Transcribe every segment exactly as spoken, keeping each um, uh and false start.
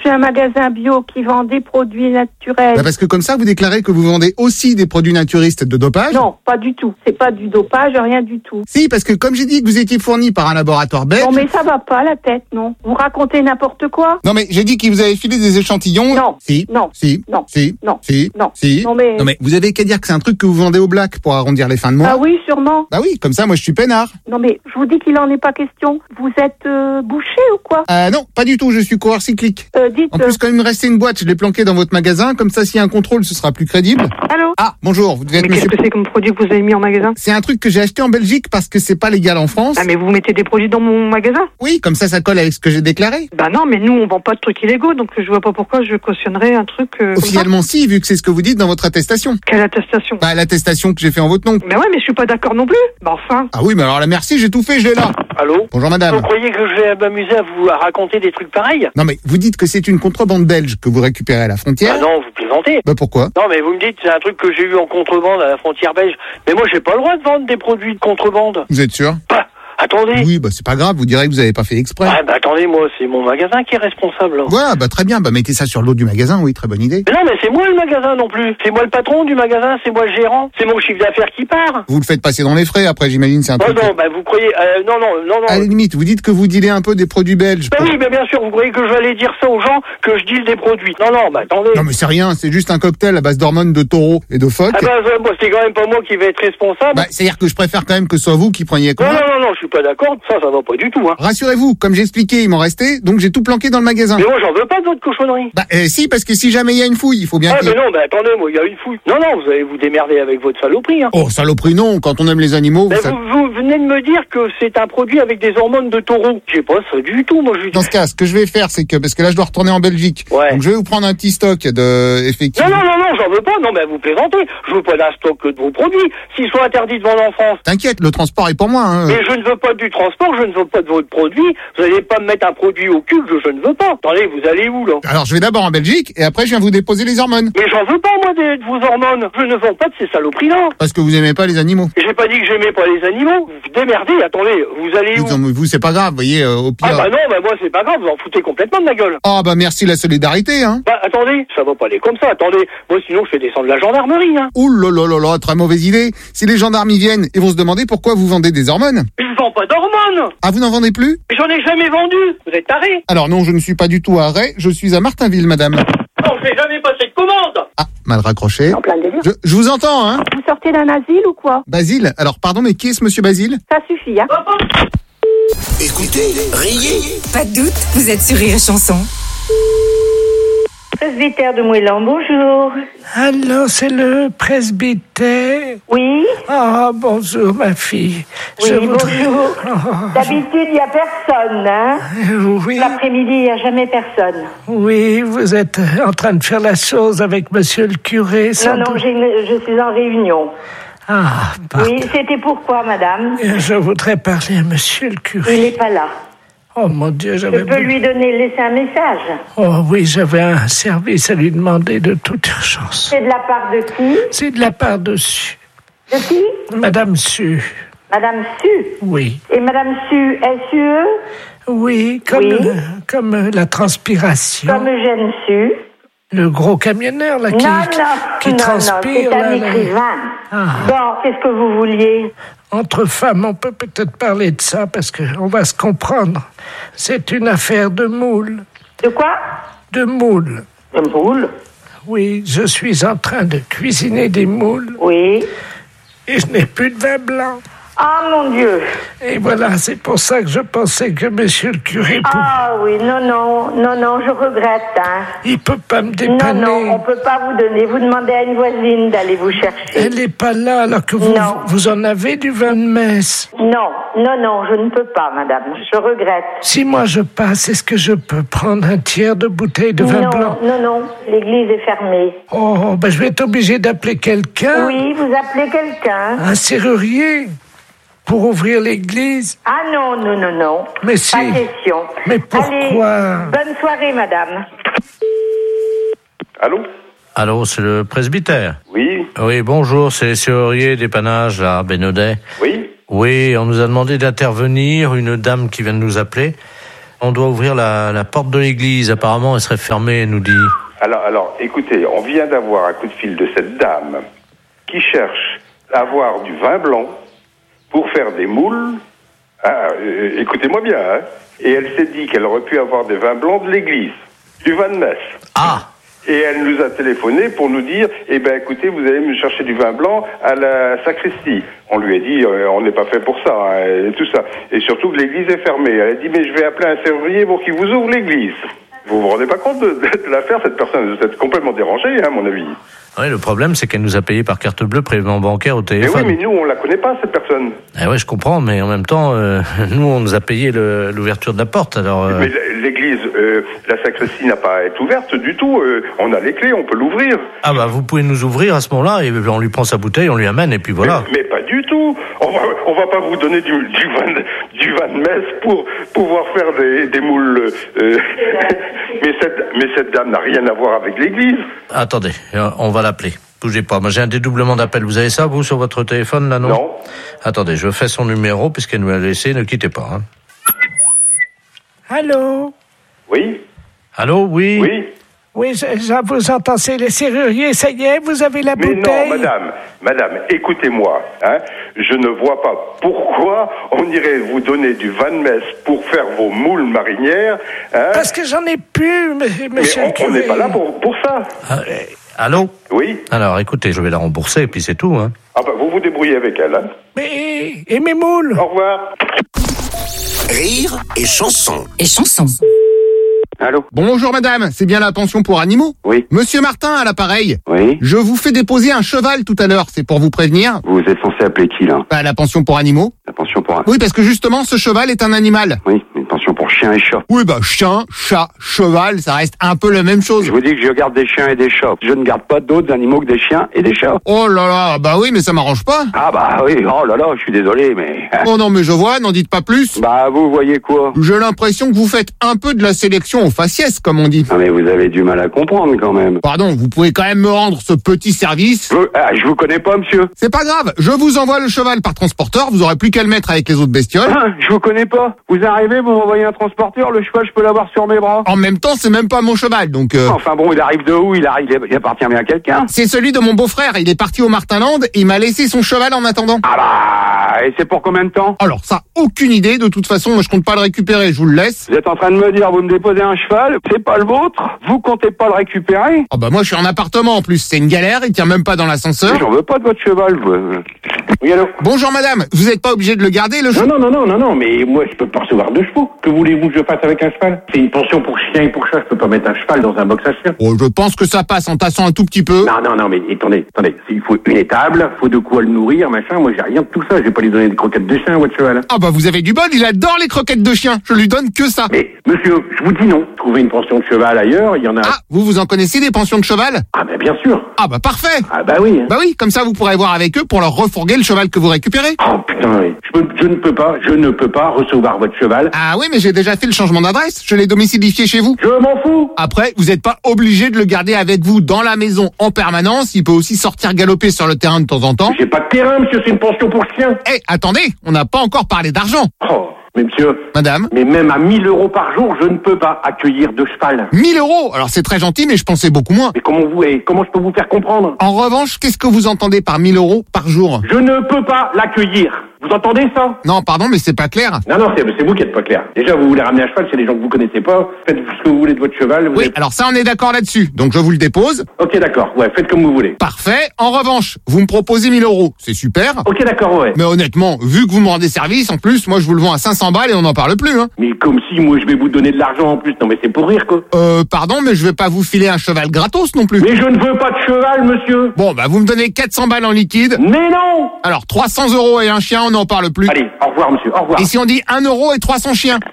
suis un magasin bio qui vend des produits naturels. Bah parce que comme ça, vous déclarez que vous vendez aussi des produits naturistes de dopage. Non, pas du tout. C'est pas du dopage, rien du tout. Si, parce que comme j'ai dit que vous étiez fourni par un laboratoire belge... Non, mais ça va pas, la tête, non. Vous racontez n'importe quoi. Non, mais j'ai dit qu'il vous avait filé des échantillons. Non. Si. Non. Si. Non. Si. Non. Si. Non. Si. Non, mais... Non, mais vous avez qu'à dire que c'est un truc que vous vendez au black pour arrondir les fins de mois. Ah oui, sûrement. Bah oui, comme ça, moi, je suis peinard. Non, mais je vous dis qu'il en est pas question. Vous êtes euh, bouché ou quoi? Euh, non, pas du tout, je suis coureur cyclique. Euh, dites... En plus, quand il me restait une boîte, je l'ai planquée dans votre magasin, comme ça, s'il y a un contrôle, ce sera plus crédible. Allô? Ah, bonjour, vous devez être Mais monsieur... qu'est-ce que c'est comme produit que vous avez mis en magasin? C'est un truc que j'ai acheté en Belgique parce que c'est pas légal en France. Ah mais vous mettez des produits dans mon magasin? Oui, comme ça, ça colle avec ce que j'ai déclaré. Bah non, mais nous on vend pas de trucs illégaux, donc je vois pas pourquoi je cautionnerais un truc euh, comme ça. Officiellement, si, vu que c'est ce que vous dites dans votre attestation. Quelle attestation? Bah, l'attestation que j'ai fait en votre nom. Mais ouais, mais je suis pas d'accord non plus. Bah enfin. Ah oui, mais alors là, merci, j'ai tout fait, je l'ai là. Allô? Bonjour madame. Vous croyez que je vais m'amuser à vous à raconter des trucs pareils? Non mais vous dites que c'est une contrebande belge que vous récupérez à la frontière. Ah non, vous plaisantez. Bah pourquoi? Non, mais vous me dites c'est un truc que j'ai eu en contrebande à la frontière belge. Mais moi, j'ai pas le droit de vendre des produits de contrebande. Vous êtes sûr? Bah, attendez. Oui, bah c'est pas grave, vous direz que vous avez pas fait exprès. Ah, bah attendez, moi, c'est mon magasin qui est responsable. Là. Ouais, bah très bien, bah mettez ça sur l'eau du magasin, oui, très bonne idée. Mais non, mais c'est moi le magasin non plus. C'est moi le patron du magasin, c'est moi le gérant. C'est mon chiffre d'affaires qui part. Vous le faites passer dans les frais, après j'imagine c'est un Oh truc... non, bah vous croyez... Euh, non, non, non, non. À la limite, vous dites que vous dealez un peu des produits belges. Bah oui, mais bien sûr, vous croyez que je vais aller dire ça aux gens, que je deal des produits. Non, non, bah attendez. Non mais c'est rien, c'est juste un cocktail à base d'hormones de taureau et de phoque. Ah bah, euh, moi, c'est quand même pas moi qui vais être responsable. Bah c'est-à-dire que je préfère quand même que ce soit vous qui preniez quoi. Non, non, non, non, je suis pas d'accord. Ça, ça va pas du tout, hein. Rassurez-vous, comme j'ai expliqué, il m'en restait, donc j'ai tout planqué dans le magasin. Mais moi, j'en veux pas de votre cochonnerie. Bah euh, si, parce que si jamais il y a une fouille, il faut bien Ah, qu'il y mais ait... non, bah attendez, moi, il y a une fouille. Non, non, vous allez vous démerder avec votre saloperie, hein. Oh, saloperie non, quand on aime les animaux... Mais ça- vous, vous venez de me dire que c'est un produit avec des hormones de taureau. J'ai pas ça du tout, moi, je... Dans ce cas, ce que je vais faire, c'est que, parce que là je dois retourner en Belgique, Ouais. donc je vais vous prendre un petit stock de... effectivement... Non, non, non, non, j'en veux pas. Non, mais vous plaisantez. Je veux pas d'un stock que de vos produits. S'ils sont interdits de vendre en France. T'inquiète, le transport est pour moi, hein. Mais je ne veux pas du transport, je ne veux pas de votre produit. Vous allez pas me mettre un produit au cul que je ne veux pas. Attendez, vous allez où, là? Alors je vais d'abord en Belgique, et après je viens vous déposer les hormones. Mais j'en veux pas, moi, de, de vos hormones. Je ne vends pas de ces saloperies-là. Parce que vous aimez pas les animaux. J'ai pas dit que j'aimais pas les animaux. Vous vous démerdez, attendez, vous allez où? Vous, non, vous, c'est pas grave, vous voyez, euh, au pire... Ah bah non, bah moi c'est pas grave, vous en foutez complètement de ma gueule. Ah bah merci la solidarité, hein. Bah attendez, ça va pas aller comme ça, attendez. Moi sinon je fais descendre la gendarmerie, hein. Ouh là là là là, très mauvaise idée. Si les gendarmes y viennent, ils vont se demander pourquoi vous vendez des hormones. Mais je vends pas d'hormones. Ah, vous n'en vendez plus? Mais j'en ai jamais vendu. Vous êtes tarés. Alors non, je ne suis pas du tout à Ray, je suis à Martinville, madame. Non, je vais jamais passer de commande. Ah, mal raccroché. En plein délire. Je, je vous entends, hein. Vous sortez d'un asile ou quoi? Basile, alors pardon, mais qui est ce monsieur Basile? Ça suffit, hein. Écoutez, riez. Pas de doute, vous êtes sur Rire et Chanson. Presbytère de Moëlan, bonjour. Allô, c'est le presbytère. Oui, Ah, bonjour, ma fille. oui, Je voudrais- bonjour. Oh, D'habitude, il n'y a personne, hein. je- oui, L'après-midi, il n'y a jamais personne. oui, vous êtes en train de faire la chose avec monsieur le curé, sans Non, non, doute. j'ai une- je suis en réunion. Ah, pardon. Oui, c'était pourquoi, madame? Je voudrais parler à monsieur le Il curé. n'est pas là. Oh, mon Dieu, Je j'avais... peux lui donner, laisser un message. Oh, oui, j'avais un service à lui demander de toute urgence. C'est de la part de qui? C'est de la part de Su. De qui? Madame Su. Madame Su. Oui. Et Madame Su, S U E, Oui, comme, Oui. euh, comme euh, la transpiration. comme Eugène Su. Le gros camionneur, là, qui, non, non, qui non, transpire. non, c'est là, un là. écrivain. Ah. Bon, qu'est-ce que vous vouliez? Entre femmes, on peut peut-être parler de ça parce qu'on va se comprendre. C'est une affaire de moule. De quoi? De moules. De moule. Oui, je suis en train de cuisiner des moules Oui. et je n'ai plus de vin blanc. Ah, mon Dieu. Et voilà, c'est pour ça que je pensais que monsieur le curé, pou- Ah oui, non, non, non, non, je regrette, hein. il peut pas me Non, dépanner. non, on peut pas vous donner. Vous demandez à une voisine d'aller vous chercher. Elle n'est pas là alors que vous, Non. vous en avez du vin de messe. Non, non, non, je ne peux pas, madame. Je regrette. Si moi je passe, est-ce que je peux prendre un tiers de bouteille de vin Non, blanc? non, non, l'église est fermée. Oh, ben je vais être obligé d'appeler quelqu'un. Oui, vous appelez quelqu'un. Un serrurier pour ouvrir l'église. Ah non, non, non, non. Mais si. Pas question. Mais pourquoi? Allez, bonne soirée, madame. Allô? Allô, c'est le presbytère. Oui, Oui, bonjour, c'est les serruriers dépannage à Bénodet. oui. Oui, on nous a demandé d'intervenir, une dame qui vient de nous appeler. On doit ouvrir la, la porte de l'église. Apparemment, elle serait fermée, elle nous dit. Alors, alors, écoutez, on vient d'avoir un coup de fil de cette dame qui cherche à avoir du vin blanc pour faire des moules. Ah, euh, écoutez-moi bien, hein. Et elle s'est dit qu'elle aurait pu avoir des vins blancs de l'église, du vin de messe. Ah! Et elle nous a téléphoné pour nous dire, eh ben écoutez, vous allez me chercher du vin blanc à la sacristie. On lui a dit, euh, on n'est pas fait pour ça, hein, et tout ça. Et surtout que l'église est fermée. Elle a dit, mais je vais appeler un serrurier pour qu'il vous ouvre l'église. Vous vous rendez pas compte de, de l'affaire, cette personne, vous êtes complètement dérangé, hein, à mon avis. Oui, le problème, c'est qu'elle nous a payé par carte bleue, prélèvement bancaire au Mais téléphone. oui, mais nous, on la connaît pas, cette personne. Eh ouais, je comprends, mais en même temps, euh, nous, on nous a payé le, l'ouverture de la porte, alors... Euh... Mais l'église, euh, la sacristie n'a pas à être ouverte du tout. Euh, on a les clés, on peut l'ouvrir. Ah bah, vous pouvez nous ouvrir à ce moment-là, et on lui prend sa bouteille, on lui amène, et puis voilà. Mais, mais pas du tout. On va, on va pas vous donner du, du, vin, de, du vin de messe pour pouvoir faire des, des moules. Euh, mais, cette, mais cette dame n'a rien à voir avec l'église. Attendez, on va l'appeler. Bougez pas. Moi, j'ai un dédoublement d'appel. Vous avez ça, vous, sur votre téléphone, là, non? Non. Attendez, je fais son numéro, puisqu'elle nous l'a laissé. Ne quittez pas, hein. Allô? Oui? Allô, oui? Oui? Oui, je, je vous entends, c'est le serrurier, ça y est, vous avez la Mais bouteille? non, madame, madame, écoutez-moi, hein, je ne vois pas pourquoi on irait vous donner du vin de messe pour faire vos moules marinières, hein. Parce que j'en ai plus, m- monsieur Mais le on- on curé. n'est pas là pour, pour ça. Ah, euh, allô? Oui? Alors, écoutez, je vais la rembourser, et puis c'est tout, hein. Ah bah, vous vous débrouillez avec elle, hein. Mais, et mes moules? Au revoir. Rire et chanson. Et chanson. Allô? Bonjour madame, c'est bien la pension pour animaux? Oui. Monsieur Martin à l'appareil. Oui. Je vous fais déposer un cheval tout à l'heure, c'est pour vous prévenir. Vous êtes censé appeler qui, là? Bah, la pension pour animaux. La pension pour un... Oui, parce que justement, ce cheval est un animal. Oui, une pension pour chien et chat. Oui, bah, chien, chat, cheval, ça reste un peu la même chose. Je vous dis que je garde des chiens et des chats. Je ne garde pas d'autres animaux que des chiens et des chats. Oh là là, bah oui, mais ça m'arrange pas. Ah bah oui, oh là là, je suis désolé, mais... Oh non, mais je vois, n'en dites pas plus. Bah, vous voyez quoi? J'ai l'impression que vous faites un peu de la sélection au faciès, comme on dit. Ah mais vous avez du mal à comprendre, quand même. Pardon, vous pouvez quand même me rendre ce petit service? Je, ah, je vous connais pas, monsieur. C'est pas grave, je vous envoie le cheval par transporteur, vous aurez plus qu'à le mettre avec les autres bestioles. Ah, je vous connais pas. Vous arrivez, vous m'envoyez un transporteur, le cheval, je peux l'avoir sur mes bras. En même temps, c'est même pas mon cheval, donc... Euh... Enfin bon, il arrive de où? Il arrive, il appartient bien à quelqu'un. C'est celui de mon beau-frère, il est parti au Martinland et il m'a laissé son cheval en attendant. Ah bah, et c'est pour combien de temps? Alors ça, aucune idée, de toute façon, moi je compte pas le récupérer, je vous le laisse. Vous êtes en train de me dire, vous me déposez un cheval, c'est pas le vôtre, vous comptez pas le récupérer? Oh bah moi je suis en appartement en plus, c'est une galère, il tient même pas dans l'ascenseur. J'en veux pas de votre cheval, vous. Oui, allô? Bonjour madame, vous êtes pas obligé de le garder le cheval? Non, non, non, non, non, mais moi je peux pas recevoir deux chevaux. Que voulez-vous que je fasse avec un cheval? C'est une pension pour chien et pour chat, je peux pas mettre un cheval dans un box à chien. Oh, je pense que ça passe en tassant un tout petit peu. Non, non, non, mais attendez, attendez, il faut une étable, faut de quoi le nourrir, machin, moi j'ai rien de tout ça, je vais pas lui donner des croquettes de chien à votre cheval. Ah bah vous avez du bol, il adore les croquettes de chien, je lui donne que ça. Mais, monsieur, je vous dis non, trouvez une pension de cheval ailleurs, il y en a... Ah, vous vous en connaissez des pensions de cheval? Ah bah bien sûr. Ah bah parfait. Ah bah oui. Bah oui, comme ça vous pourrez voir avec eux pour leur refourguer le cheval que vous récupérez. Oh putain, oui. je, peux, je ne peux pas, je ne peux pas recevoir votre cheval. Ah oui, mais j'ai déjà fait le changement d'adresse, je l'ai domicilié chez vous. Je m'en fous. Après, vous n'êtes pas obligé de le garder avec vous dans la maison en permanence, il peut aussi sortir galoper sur le terrain de temps en temps. J'ai pas de terrain, monsieur, c'est une pension pour chien. Eh, attendez, on n'a pas encore parlé d'argent. Oh, mais monsieur... Madame? Mais même à mille euros par jour, je ne peux pas accueillir de cheval. mille euros? Alors c'est très gentil, mais je pensais beaucoup moins. Mais comment vous, et comment je peux vous faire comprendre? En revanche, qu'est-ce que vous entendez par mille euros par jour? Je ne peux pas l'accueillir. Vous entendez ça? Non, pardon, mais c'est pas clair. Non, non, c'est, c'est vous qui êtes pas clair. Déjà, vous voulez ramener un cheval chez des gens que vous connaissez pas. Faites ce que vous voulez de votre cheval. Vous Oui, êtes... alors ça, on est d'accord là-dessus. Donc je vous le dépose. Ok, d'accord. Ouais, faites comme vous voulez. Parfait. En revanche, vous me proposez mille euros. C'est super. Ok, d'accord, ouais. Mais honnêtement, vu que vous me rendez service, en plus, moi je vous le vends à cinq cents balles et on n'en parle plus, hein. Mais comme si, moi, je vais vous donner de l'argent en plus. Non, mais c'est pour rire, quoi. Euh, pardon, mais je vais pas vous filer un cheval gratos non plus. Mais je ne veux pas de cheval, monsieur. Bon, bah vous me donnez quatre cents balles en liquide. Mais non. Alors, trois cents euros et un chien, on n'en parle plus. Allez, au revoir, monsieur, au revoir. Et si on dit un euro et trois cents chiens?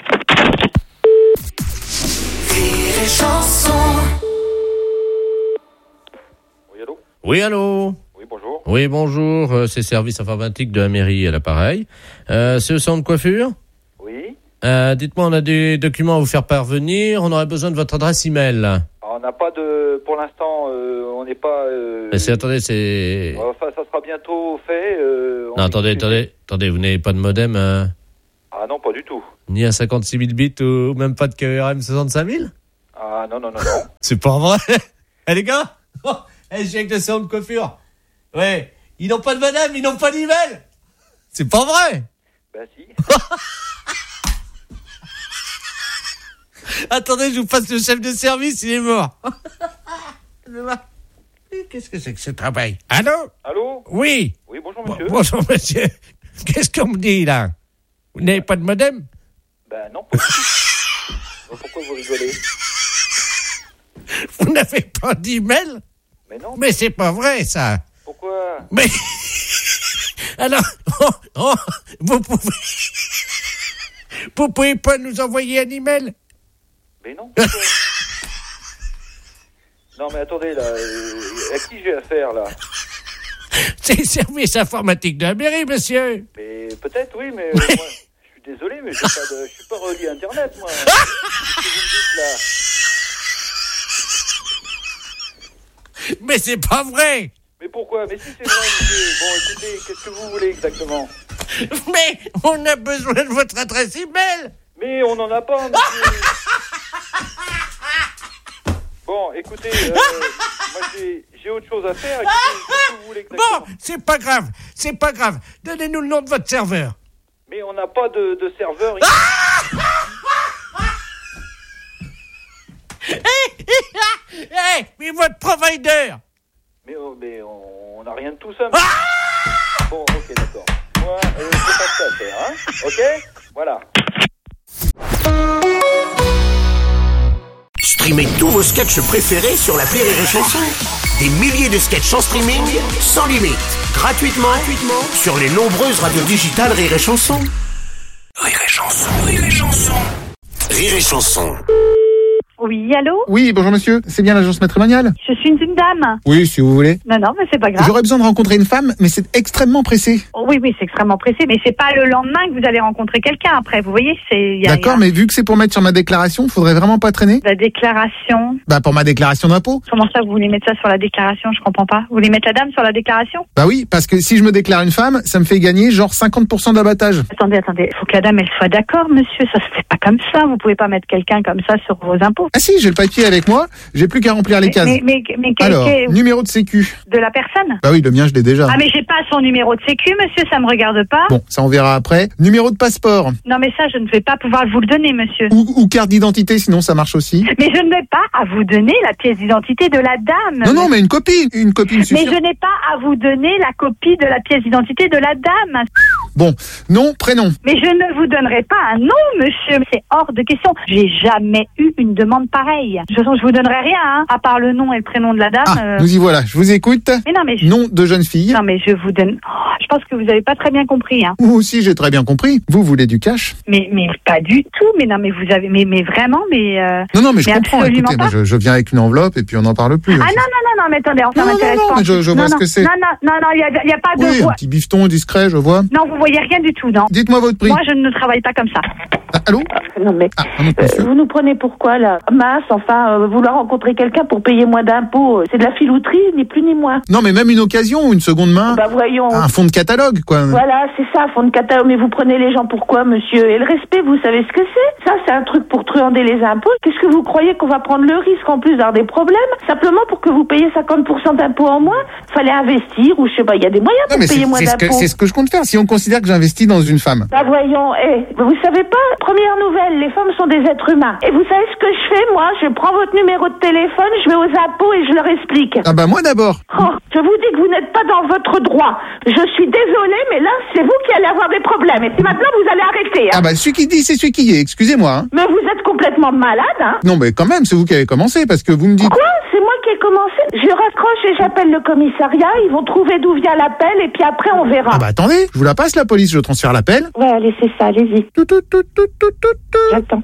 Oui, allô? Oui, allô? Oui, bonjour. Oui, bonjour, euh, c'est service informatique de la mairie à l'appareil. Euh, c'est le salon de coiffure? Oui. Euh, dites-moi, on a des documents à vous faire parvenir, on aurait besoin de votre adresse email. On n'a pas de... Pour l'instant, euh, on n'est pas... Euh... Mais c'est, attendez, c'est... Enfin, ça sera bientôt fait. Euh, non, attendez, attendez, attendez, vous n'avez pas de modem, hein? Ah Ah non, pas du tout. Ni à cinquante-six mille bits ou même pas de K R M soixante-cinq mille? Ah non, non, non, non. C'est pas vrai. Eh les gars, oh, eh, j'ai avec le salon de coiffure. Ouais, ils n'ont pas de madame, ils n'ont pas d'email. C'est pas vrai. Bah si. Attendez, je vous passe le chef de service, il est mort. Qu'est-ce que c'est que ce travail? Allô? Allô? Oui. Oui, bonjour monsieur. Bon, bonjour monsieur. Qu'est-ce qu'on me dit là? Vous n'avez pas de modem? Ben non, pas du tout. Pourquoi vous rigolez? Vous n'avez pas d'email? Mais non. Mais c'est pas vrai ça. Pourquoi? Mais alors, oh, oh, vous pouvez, vous pouvez pas nous envoyer un email? Mais non. Pourquoi? Non mais attendez là, euh, à qui j'ai affaire là? C'est le service informatique de la mairie, monsieur. Mais peut-être oui, mais, mais... Euh, moi, je suis désolé, mais j'ai pas de, je suis pas relié à Internet moi. Qu'est-ce que vous me dites là? Mais c'est pas vrai. Mais pourquoi? Mais si c'est vrai, monsieur. Bon, écoutez, qu'est-ce que vous voulez exactement? Mais on a besoin de votre adresse email. Mais on n'en a pas, monsieur. Bon, écoutez, euh, moi j'ai, j'ai autre chose à faire. Écoutez, qu'est-ce que vous voulez exactement? Bon, c'est pas grave, c'est pas grave. Donnez-nous le nom de votre serveur. Mais on n'a pas de, de serveur ici. Hey, mais votre provider. Mais, oh, mais on n'a rien de tout ça. Mais... Ah bon, ok, d'accord. Moi, euh, j'ai pas ça à faire, hein. Ok? Voilà. Streamez tous vos sketchs préférés sur l'appli Rire et Chanson. Des milliers de sketchs en streaming, sans limite, gratuitement, gratuitement sur les nombreuses radios digitales Rire et Chanson. Rire et Chanson, Rire et Chanson. Rire et Chanson. Oui, allô? Oui, bonjour monsieur, c'est bien l'agence matrimoniale? Je suis une, une dame. Oui, si vous voulez. Non, non, mais c'est pas grave. J'aurais besoin de rencontrer une femme, mais c'est extrêmement pressé. Oh, oui, oui, c'est extrêmement pressé, mais c'est pas le lendemain que vous allez rencontrer quelqu'un après, vous voyez, c'est... Y a, D'accord, y a... mais vu que c'est pour mettre sur ma déclaration, faudrait vraiment pas traîner? La déclaration... Bah pour ma déclaration d'impôt. Comment ça, vous voulez mettre ça sur la déclaration? Je comprends pas. Vous voulez mettre la dame sur la déclaration? Bah oui, parce que si je me déclare une femme, ça me fait gagner genre cinquante pour cent d'abattage. Attendez, attendez, faut que la dame, elle soit d'accord, monsieur, ça se fait pas comme ça, vous pouvez pas mettre quelqu'un comme ça sur vos impôts. Ah si, j'ai le papier avec moi, j'ai plus qu'à remplir les mais, cases. Mais, mais, mais quel, Alors, quel... numéro de sécu. De la personne? Bah oui, le mien, je l'ai déjà. Ah mais j'ai pas son numéro de sécu, monsieur, ça me regarde pas. Bon, ça on verra après. Numéro de passeport. Non mais ça, je ne vais pas pouvoir vous le donner, monsieur. Ou, ou carte d'identité, sinon ça marche aussi. Mais je ne vais pas à vous donner la pièce d'identité de la dame. Non, non, mais une copie. Une copie me suffit. Mais je n'ai pas à vous donner la copie de la pièce d'identité de la dame. Bon, nom, prénom. Mais je ne vous donnerai pas un nom, monsieur. C'est hors de question. J'ai jamais eu une demande pareille. De toute façon, je vous donnerai rien, hein, à part le nom et le prénom de la dame. Ah, euh... nous y voilà. Je vous écoute. Mais non, mais je... Nom de jeune fille. Non, mais je vous donne... Oh, je pense que vous avez pas très bien compris, hein. Moi aussi, j'ai très bien compris. Vous voulez du cash? Mais, mais pas du tout. Mais non, mais vous avez... Mais, mais vraiment, mais... Euh... Non, non, mais je mais comprends. Écoutez, moi, je, je viens avec une enveloppe et puis on n'en parle plus. Ah non, non, non, non, mais attendez, ça m'intéresse pas. Non, non, mais je, je vois non, ce non, que c'est. Non, non, non, non, il n'y a, y a pas de... Oui, un petit bifton discret, je vois. Non, vous voyez rien du tout, non. Dites-moi votre prix. Moi, je ne travaille pas comme ça. Ah, allô? Non, mais ah, non, euh, vous nous prenez pour quoi, là? Mince, enfin, euh, vouloir rencontrer quelqu'un pour payer moins d'impôts, c'est de la filouterie, ni plus ni moins. Non, mais même une occasion, une seconde main. Bah voyons. Un fonds de catalogue, quoi. Voilà, c'est ça, fonds de catalogue. Mais vous prenez les gens pour quoi, monsieur? Et le respect, vous savez ce que c'est? Ça, c'est un truc pour truander les impôts. Qu'est-ce que vous croyez qu'on va prendre le risque, en plus, d'avoir des problèmes? Simplement pour que vous payiez cinquante pour cent d'impôts en moins? Fallait investir, ou je sais pas, il y a des moyens non, pour payer moins d'impôts. C'est ce que je compte faire, si on considère que j'investis dans une femme. Bah voyons, eh, vous savez pas, première nouvelle, les femmes sont des êtres humains. Et vous savez ce que je fais, moi? Je prends votre numéro de téléphone, je vais aux impôts et je leur explique. Ah bah moi d'abord. Oh, je vous dis que vous n'êtes pas dans votre droit. Je suis désolée, mais là, c'est vous qui allez avoir des problèmes. Et puis maintenant, vous allez arrêter. Hein. Ah bah celui qui dit, c'est celui qui y est, excusez-moi. Hein. Mais vous êtes complètement malade, hein? Non, mais quand même, c'est vous qui avez commencé, parce que vous me dites... Quoi? C'est moi qui ai commencé? Je raccroche et j'appelle le commissariat, ils vont trouver d'où vient l'appel, et puis après, on verra. Ah bah attendez, je vous la passe, la police, je transfère l'appel. Ouais, allez, c'est ça, allez-y. J'attends.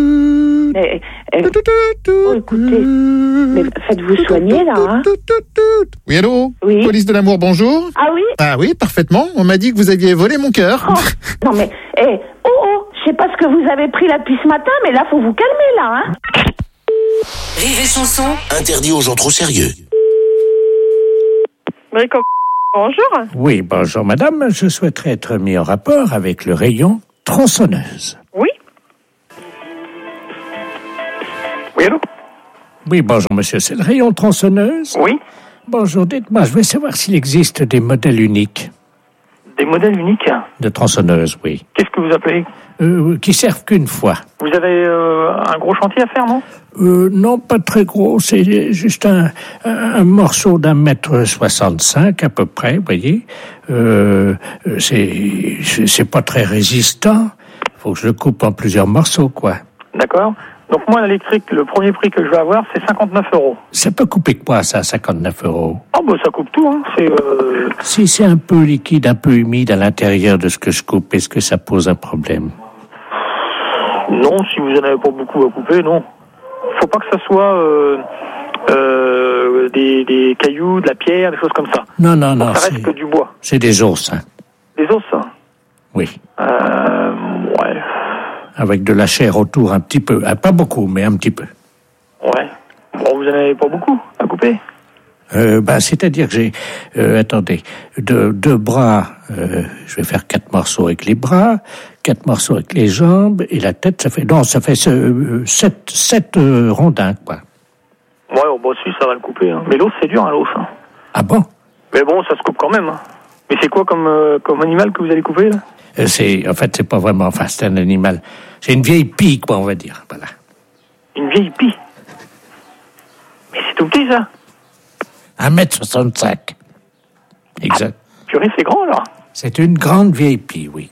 Mais, euh, oh, écoutez, mais faites-vous soigner, là, hein? Oui, allô? Oui. Police de l'amour, bonjour. Ah oui? Ah oui, parfaitement. On m'a dit que vous aviez volé mon cœur. Oh, non, mais, eh, oh, oh, je sais pas ce que vous avez pris là depuis ce matin, mais là, faut vous calmer, là, hein? Rire et Chanson. Interdit aux gens trop sérieux. Bonjour. Oui, bonjour madame. Je souhaiterais être mis en rapport avec le rayon tronçonneuse. Oui. Oui, allô? Oui, bonjour, monsieur. C'est le rayon tronçonneuse? Oui. Bonjour, dites-moi, je vais savoir s'il existe des modèles uniques. Des modèles uniques? De tronçonneuse, oui. Qu'est-ce que vous appelez? Euh, qui servent qu'une fois. Vous avez euh, un gros chantier à faire, non? Euh, non, pas très gros. C'est juste un, un, un morceau d'un mètre soixante-cinq à peu près, vous voyez. Euh, c'est, c'est, c'est pas très résistant. Faut que je le coupe en plusieurs morceaux, quoi. D'accord. Donc moi, l'électrique, le premier prix que je vais avoir, c'est cinquanteneuf euros. Ça peut couper quoi, ça, cinquante-neuf euros? Ah bah ça coupe tout, hein. C'est... Euh... Si c'est un peu liquide, un peu humide à l'intérieur de ce que je coupe, est-ce que ça pose un problème? Non, si vous en avez pas beaucoup à couper, non. Faut pas que ça soit euh, euh, des, des cailloux, de la pierre, des choses comme ça. Non, non, non. Ça reste que du bois. C'est des os, hein. Des os, hein? Oui. Euh, ouais. Avec de la chair autour un petit peu. Ah, pas beaucoup, mais un petit peu. Ouais. Bon, vous en avez pas beaucoup à couper? Euh, bah, c'est-à-dire que j'ai, euh, attendez, deux, deux bras, euh, je vais faire quatre morceaux avec les bras, quatre morceaux avec les jambes, et la tête, ça fait, non, ça fait euh, sept, sept euh, rondins, quoi. Ouais, oh, bah si, ça va le couper, hein. Mais l'os, c'est dur, hein, l'os, hein. Ah bon? Mais bon, ça se coupe quand même, hein. Mais c'est quoi comme, euh, comme animal que vous allez couper, là? Euh, c'est, en fait, c'est pas vraiment, enfin, c'est un animal. C'est une vieille pie, quoi, on va dire, voilà. Une vieille pie? Mais c'est tout petit, ça? un mètre soixante-cinq. Exact. Ah, purée, c'est grand, alors? C'est une grande vieille pie, oui.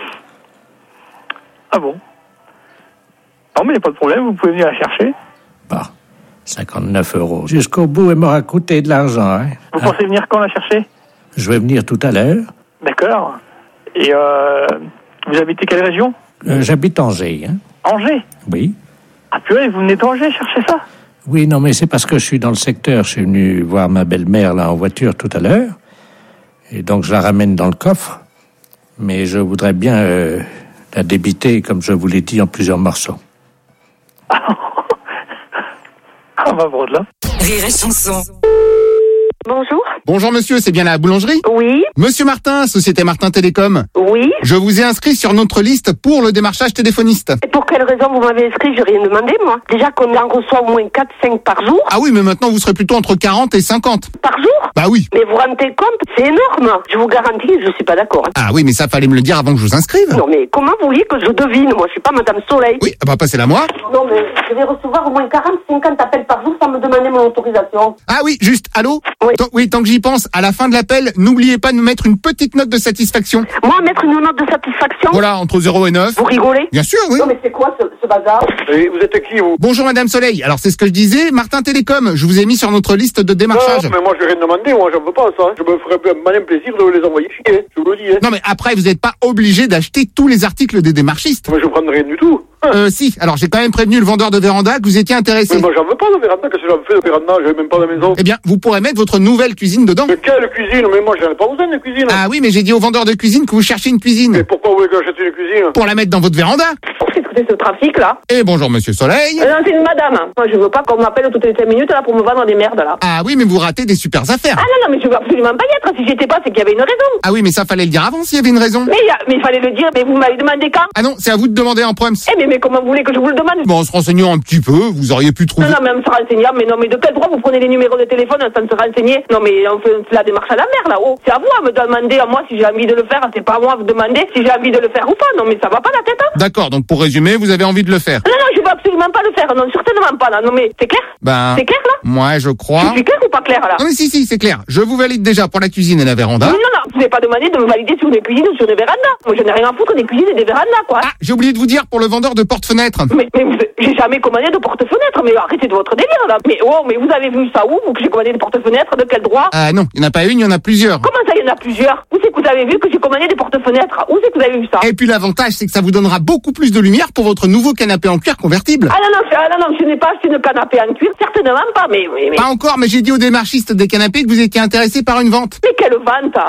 Ah bon? Non, mais il n'y a pas de problème, vous pouvez venir la chercher. Bon, cinquante-neuf euros. Jusqu'au bout, elle m'aura coûté de l'argent, hein. Vous hein? pensez venir quand la chercher? Je vais venir tout à l'heure. D'accord. Et euh, vous habitez quelle région? Euh, j'habite Angers, hein. Angers? Oui. Ah purée, vous venez d'Angers chercher ça? Oui, non, mais c'est parce que je suis dans le secteur. Je suis venu voir ma belle-mère, là, en voiture tout à l'heure. Et donc, je la ramène dans le coffre. Mais je voudrais bien euh, la débiter, comme je vous l'ai dit, en plusieurs morceaux. Ah, bah, bon, là. Rire et chanson. Bonjour. Bonjour monsieur, c'est bien la boulangerie? Oui. Monsieur Martin, Société Martin Télécom. Oui. Je vous ai inscrit sur notre liste pour le démarchage téléphoniste. Et pour quelle raison vous m'avez inscrit? Je n'ai rien demandé, moi. Déjà qu'on en reçoit au moins quatre cinq par jour. Ah oui, mais maintenant vous serez plutôt entre quarante et cinquante. Par jour? Bah oui. Mais vous vous rendez compte? C'est énorme. Je vous garantis que je suis pas d'accord. Ah oui, mais ça fallait me le dire avant que je vous inscrive. Non, mais comment vous voulez que je devine? Moi, je suis pas Madame Soleil. Oui, bah passez-la moi. Non, mais je vais recevoir au moins quarante cinquante appels par jour sans me demander mon autorisation. Ah oui, juste, allô? Oui. Tant, oui, tant que j'y pense, à la fin de l'appel, n'oubliez pas de nous mettre une petite note de satisfaction. Moi, mettre une note de satisfaction? Voilà, entre zéro et neuf. Vous rigolez? Bien sûr, oui. Non, mais c'est quoi ce, ce bazar? Et vous êtes qui, vous? Bonjour Madame Soleil, alors c'est ce que je disais, Martin Télécom, je vous ai mis sur notre liste de démarchage. Non, mais moi je vais rien demander, moi j'en veux pas ça. Je me ferais un malin plaisir de les envoyer chier, je vous le dis. Hein. Non mais après, vous n'êtes pas obligé d'acheter tous les articles des démarchistes. Mais je prends rien du tout. Euh, si, alors j'ai quand même prévenu le vendeur de véranda que vous étiez intéressé. Mais moi j'en veux pas de véranda, qu'est-ce que j'en fais de véranda? J'ai même pas de maison. Eh bien, vous pourrez mettre votre nouvelle cuisine dedans. Mais quelle cuisine? Mais moi j'en ai pas besoin de cuisine. Ah oui, mais j'ai dit au vendeur de cuisine que vous cherchez une cuisine. Mais pourquoi vous voulez que j'achète une cuisine? Pour la mettre dans votre véranda. Écoutez ce trafic là. Et bonjour Monsieur Soleil. Euh, non, c'est une madame. Moi, je veux pas qu'on m'appelle toutes les cinq minutes là pour me vendre des merdes là. Ah oui, mais vous ratez des super affaires. Ah non, non, mais je veux absolument pas y être. Si j'étais pas, c'est qu'il y avait une raison. Ah oui, mais ça fallait le dire avant s'il y avait une raison. Mais il mais fallait le dire, mais vous m'avez demandé quand? Ah non, c'est à vous de demander en proms. Eh mais, mais comment vous voulez que je vous le demande? Bon, en se renseignant un petit peu, vous auriez pu trouver... Non, non, mais en se renseignant, mais non, mais de quel droit vous prenez les numéros de téléphone sans se renseigner? Non, mais on fait la démarche à la mer là-haut. C'est à vous à me demander à moi si j'ai envie de le faire, c'est pas à moi à vous demander si j'ai envie de le faire ou pas. Non, mais ça va pas la tête, hein? D'accord, donc pour résumer, vous avez envie de le faire. Non, non, je veux absolument pas le faire, non, certainement pas là. Non, mais c'est clair? Ben... C'est clair là? Moi, je crois... Je suis clair ou pas clair là? Non mais si, si, c'est clair. Je vous valide déjà pour la cuisine et la véranda. Non, non, non, vous n'avez pas demandé de me valider sur des cuisines ou sur des vérandas. Moi, je n'ai rien à foutre des cuisines et des vérandas, quoi. Ah, j'ai oublié de vous dire pour le vendeur de porte-fenêtre. Mais, mais vous, j'ai jamais commandé de porte-fenêtre, mais arrêtez de votre délire, là. Mais oh, mais vous avez vu ça où, vous, que j'ai commandé des porte-fenêtres? De quel droit? Ah non, il n'y en a pas une, il y en a plusieurs. Comment ça, il y en a plusieurs? Où c'est que vous avez vu que j'ai commandé des porte-fenêtres? Où c'est que vous avez vu ça? Et puis l'avantage, c'est que ça vous donnera beaucoup plus de lumière pour votre nouveau canapé en cuir convertible. Ah non, non, ah, non, non, je n'ai pas acheté de canapé en cuir, certainement pas, mais... mais, mais... Pas encore, mais j'ai dit aux démarchistes des canapés que vous étiez intéressé par une vente. Mais quelle vente? Mais moi,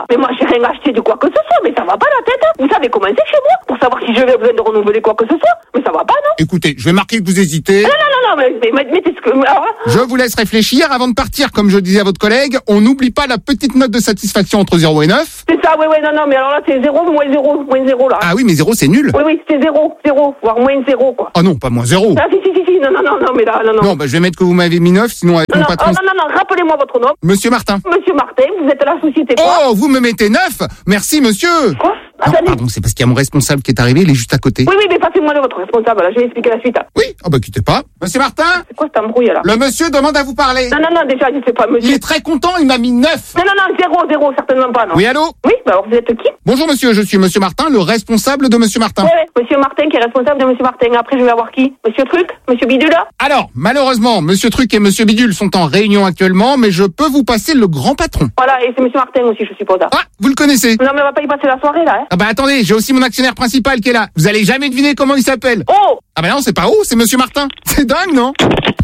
j'ai rien acheté de quoi que ce soit, mais ça va pas la tête, hein. Vous savez comment c'est chez moi, pour savoir si je vais besoin de renouveler quoi que ce soit, mais ça va pas, non? Écoutez, je vais marquer que vous hésitez. Non, non, non, non, mais, mais, mais mettez ce que... Alors, là, Je vous laisse réfléchir. Avant de partir, comme je disais à votre collègue, on n'oublie pas la petite note de satisfaction entre zéro et neuf. c'est ça, oui, oui, non, non, mais alors là, c'est zéro, moins zéro, moins zéro, là. Ah oui, mais zéro, c'est nul. Oui, oui, c'est zéro, zéro, voire moins zéro, quoi. Ah non, pas moins zéro. Ah, si, si, si, si, non, non, non, non, mais là, non, non. Non, bah je vais mettre que vous m'avez mis neuf, sinon avec Non, mon non, patron... oh, non, non, non, rappelez-moi votre nom. Monsieur Martin. Monsieur Martin, vous êtes à la société quoi? Oh, vous me mettez neuf. Merci, monsieur. Quoi? Non, pardon, c'est parce qu'il y a mon responsable qui est arrivé, il est juste à côté. Oui, oui, mais passez-moi de votre responsable, là, je vais expliquer la suite. Oui, oh bah quittez pas. Monsieur Martin. C'est quoi cet embrouille, là? Le monsieur demande à vous parler. Non, non, non, déjà, je sais pas, monsieur. Il est très content, il m'a mis neuf. Non, non, non, zéro, zéro, certainement pas, non. Oui, allô? Oui, bah alors vous êtes qui? Bonjour monsieur, je suis monsieur Martin, le responsable de monsieur Martin. Oui, oui, monsieur Martin qui est responsable de monsieur Martin. Après, je vais avoir qui? Monsieur Truc? Monsieur Bidule? Alors, malheureusement, monsieur Truc et monsieur Bidule sont en réunion actuellement, mais je peux vous passer le grand patron. Voilà, et c'est monsieur Martin aussi, je suppose. Ah, vous le connaissez? Non, mais on va pas y passer la soirée, là, hein. Ah bah attendez, j'ai aussi mon actionnaire principal qui est là. Vous allez jamais deviner comment il s'appelle. Oh! Ah bah non, c'est pas où, c'est monsieur Martin. C'est dingue, non?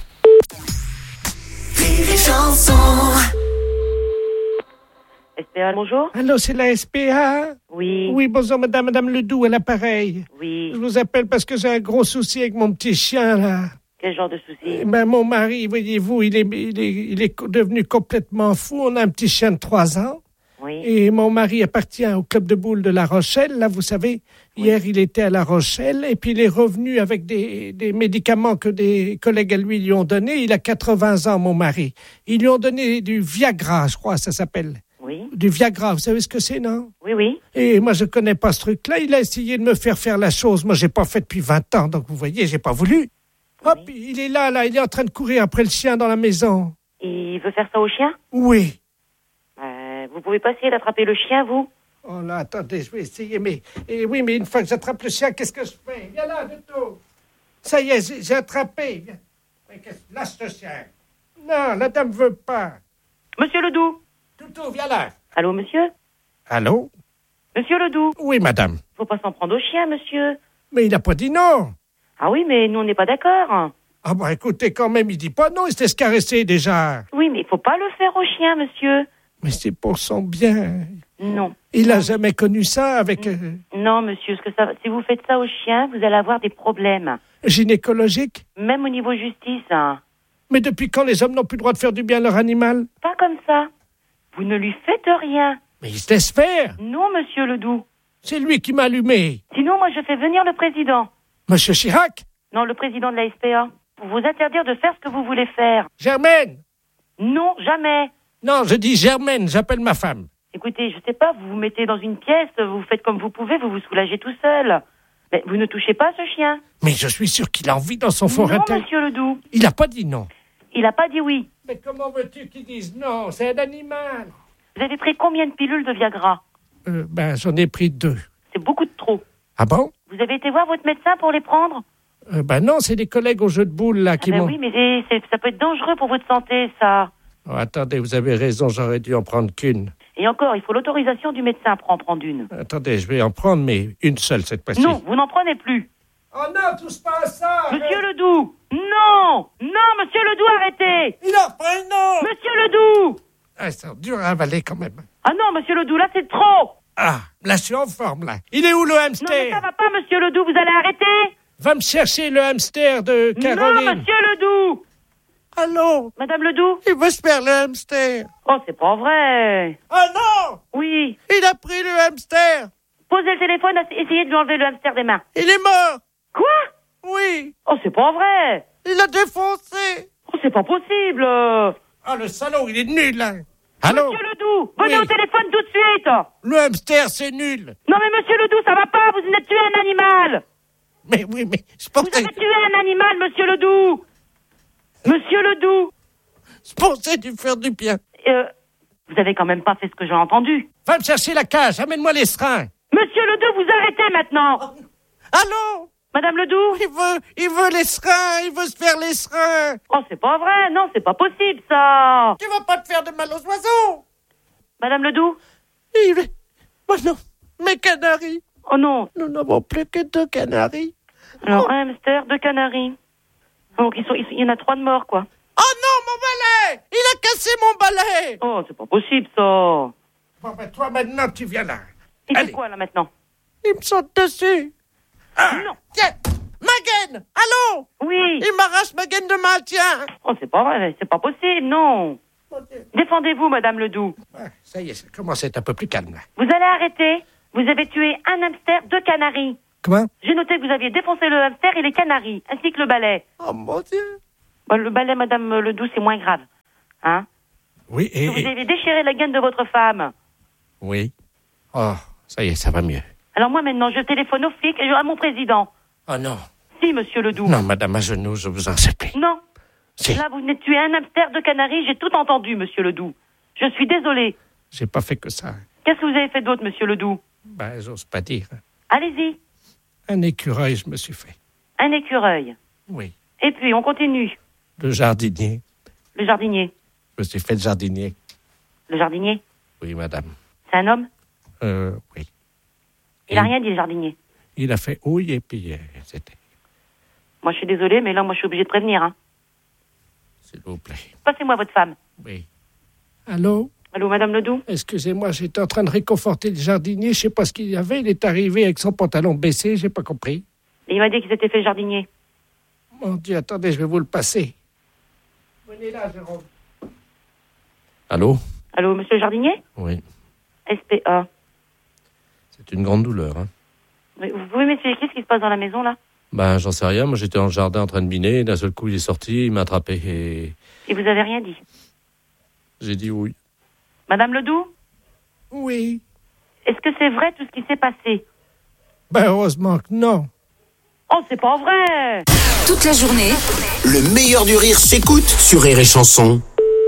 S P A, bonjour. Allô, c'est la S P A? Oui. Oui, bonjour, madame, madame Ledoux, à l'appareil. Oui. Je vous appelle parce que j'ai un gros souci avec mon petit chien, là. Quel genre de souci? Eh ben, mon mari, voyez-vous, il est, il est, il est devenu complètement fou. On a un petit chien de trois ans. Oui. Et mon mari appartient au club de boules de La Rochelle. Là, vous savez, hier, il était à La Rochelle et puis il est revenu avec des, des médicaments que des collègues à lui lui ont donnés. Il a quatre-vingts ans, mon mari. Ils lui ont donné du Viagra, je crois, ça s'appelle. Oui. Du Viagra, vous savez ce que c'est, non? Oui, oui. Et moi, je connais pas ce truc-là. Il a essayé de me faire faire la chose. Moi, j'ai pas fait depuis vingt ans, donc vous voyez, j'ai pas voulu. Hop, oui. Il est là, là, il est en train de courir après le chien dans la maison. Il veut faire ça au chien? Oui. Euh, vous pouvez pas essayer d'attraper le chien, vous? Oh là, attendez, je vais essayer, mais... Et oui, mais une fois que j'attrape le chien, qu'est-ce que je fais? Viens là, Duto. Ça y est, j'ai, j'ai attrapé. Viens. Mais qu'est-ce... Lâche le chien. Non, la dame veut pas. Monsieur Ledoux. Duto, viens là. Allô, monsieur? Allô? Monsieur Ledoux. Oui, madame. Faut pas s'en prendre au chien, monsieur. Mais il n'a pas dit non. Ah oui, mais nous, on n'est pas d'accord. Ah bah écoutez, quand même, il dit pas non, il s'est caressé déjà. Oui, mais il faut pas le faire au chien, monsieur. Mais c'est pour son bien. Non. Il a jamais connu ça avec... Euh... Non, monsieur, ce que ça, si vous faites ça au chien, vous allez avoir des problèmes. Gynécologiques? Même au niveau justice. Hein. Mais depuis quand les hommes n'ont plus le droit de faire du bien à leur animal? Pas comme ça. Vous ne lui faites rien. Mais il se laisse faire. Non, monsieur Ledoux. C'est lui qui m'a allumé. Sinon, moi, je fais venir le président. Monsieur Chirac? Non, le président de la S P A. Pour vous interdire de faire ce que vous voulez faire. Germaine? Non, jamais. Non, je dis Germaine, j'appelle ma femme. Écoutez, je sais pas, vous vous mettez dans une pièce, vous faites comme vous pouvez, vous vous soulagez tout seul. Mais vous ne touchez pas ce chien. Mais je suis sûr qu'il a envie dans son fort intérieur. Non, monsieur Ledoux. Il a pas dit non. Il a pas dit oui. Mais comment veux-tu qu'il dise non? C'est un animal. Vous avez pris combien de pilules de Viagra? Euh, ben, j'en ai pris deux. C'est beaucoup de trop. Ah bon? Vous avez été voir votre médecin pour les prendre? euh, Ben non, c'est des collègues au jeu de boules, là, qui ah ben m'ont... oui, mais c'est, c'est, ça peut être dangereux pour votre santé, ça. Oh, attendez, vous avez raison, j'aurais dû en prendre qu'une. Et encore, il faut l'autorisation du médecin pour en prendre une. Attendez, je vais en prendre, mais une seule cette fois-ci. Non, vous n'en prenez plus. Oh non, touche pas à ça! Monsieur Ledoux! Non! Non, monsieur Ledoux, arrêtez! Il a pris non! Monsieur Ledoux! Ah, c'est dur à avaler quand même. Ah non, monsieur Ledoux, là, c'est trop! Ah, là, je suis en forme, là. Il est où, le hamster? Non, mais ça va pas, monsieur Ledoux, vous allez arrêter! Va me chercher le hamster de Caroline. Non, monsieur Ledoux! Allô? Madame Ledoux? Il veut se faire le hamster. Oh, c'est pas vrai. Oh non! Oui. Il a pris le hamster. Posez le téléphone, essayez de lui enlever le hamster des mains. Il est mort. Quoi? Oui. Oh, c'est pas vrai. Il a défoncé. Oh, c'est pas possible. Ah, le salaud, il est nul, hein. Allô? Monsieur Ledoux, venez Oui. au téléphone tout de suite. Le hamster, c'est nul. Non, mais monsieur Ledoux, ça va pas, vous venez de tuer un animal. Mais oui, mais je Vous pensais... avez tué un animal, monsieur Ledoux. Monsieur Ledoux. Je pensais du faire du bien. Euh, vous avez quand même pas fait ce que j'ai entendu. Va me chercher la cage, amène-moi les seringues. Monsieur Ledoux, vous arrêtez maintenant. Allô? Madame Ledoux? Il veut, il veut les seringues, il veut se faire les seringues. Oh, c'est pas vrai, non, c'est pas possible, ça. Tu vas pas te faire de mal aux oiseaux. Madame Ledoux? Il... Oh non, mes canaris. Oh non. Nous n'avons plus que deux canaris. Alors, oh. Un hamster, deux canaris. Donc, ils sont, ils sont, il y en a trois de morts, quoi. Oh non, mon balai! Il a cassé mon balai! Oh, c'est pas possible, ça. Bon, ben, toi, maintenant, tu viens là. Et c'est quoi, là, maintenant? Il me saute dessus. Ah, non. Tiens, ma gaine. Allô? Oui. Il m'arrache ma gaine de main, tiens. Oh, c'est pas vrai, c'est pas possible, non. Défendez-vous, Madame Ledoux. Ah, ça y est, ça commence à être un peu plus calme, là. Vous allez arrêter. Vous avez tué un hamster, deux canaris. Comment? J'ai noté que vous aviez défoncé le hamster et les canaris, ainsi que le balai. Oh, mon Dieu. Bon, le balai, Madame Ledoux, c'est moins grave. Hein? Oui, et... Vous avez déchiré la gaine de votre femme. Oui. Oh, ça y est, ça va mieux. Alors moi, maintenant, je téléphone aux flics et à mon président. Oh, non. Si, Monsieur Ledoux. Non, madame, à genoux, je vous en supplie. Non. Si. Là, vous venez de tuer un hamster, deux canaris, j'ai tout entendu, Monsieur Ledoux. Je suis désolé. J'ai pas fait que ça. Qu'est-ce que vous avez fait d'autre, Monsieur Ledoux? Ben, j'ose pas dire. Allez-y. Un écureuil, je me suis fait. Un écureuil. Oui. Et puis, on continue. Le jardinier. Le jardinier. Je me suis fait le jardinier. Le jardinier? Oui, madame. C'est un homme? Euh, oui. Il n'a rien dit, le jardinier. Il a fait oui et puis euh, c'était... Moi, je suis désolée, mais là, moi, je suis obligée de prévenir. Hein. S'il vous plaît. Passez-moi votre femme. Oui. Allô? Allô, Madame Ledoux? Excusez-moi, j'étais en train de réconforter le jardinier. Je sais pas ce qu'il y avait. Il est arrivé avec son pantalon baissé. J'ai pas compris. Et il m'a dit qu'il s'était fait le jardinier. Mon Dieu, attendez, je vais vous le passer. Venez là, Jérôme. Allô? Allô, monsieur le jardinier? Oui. S P A. C'est une grande douleur, hein. Mais vous pouvez m'expliquer ce qui se passe dans la maison, là? Ben, j'en sais rien. Moi, j'étais dans le jardin en train de miner. D'un seul coup, il est sorti, il m'a attrapé et... Et vous avez rien dit? J'ai dit oui. Madame Ledoux? Oui. Est-ce que c'est vrai tout ce qui s'est passé? Ben, heureusement que non. Oh, c'est pas vrai! Toute la journée, Le meilleur du rire s'écoute sur Rire et Chanson.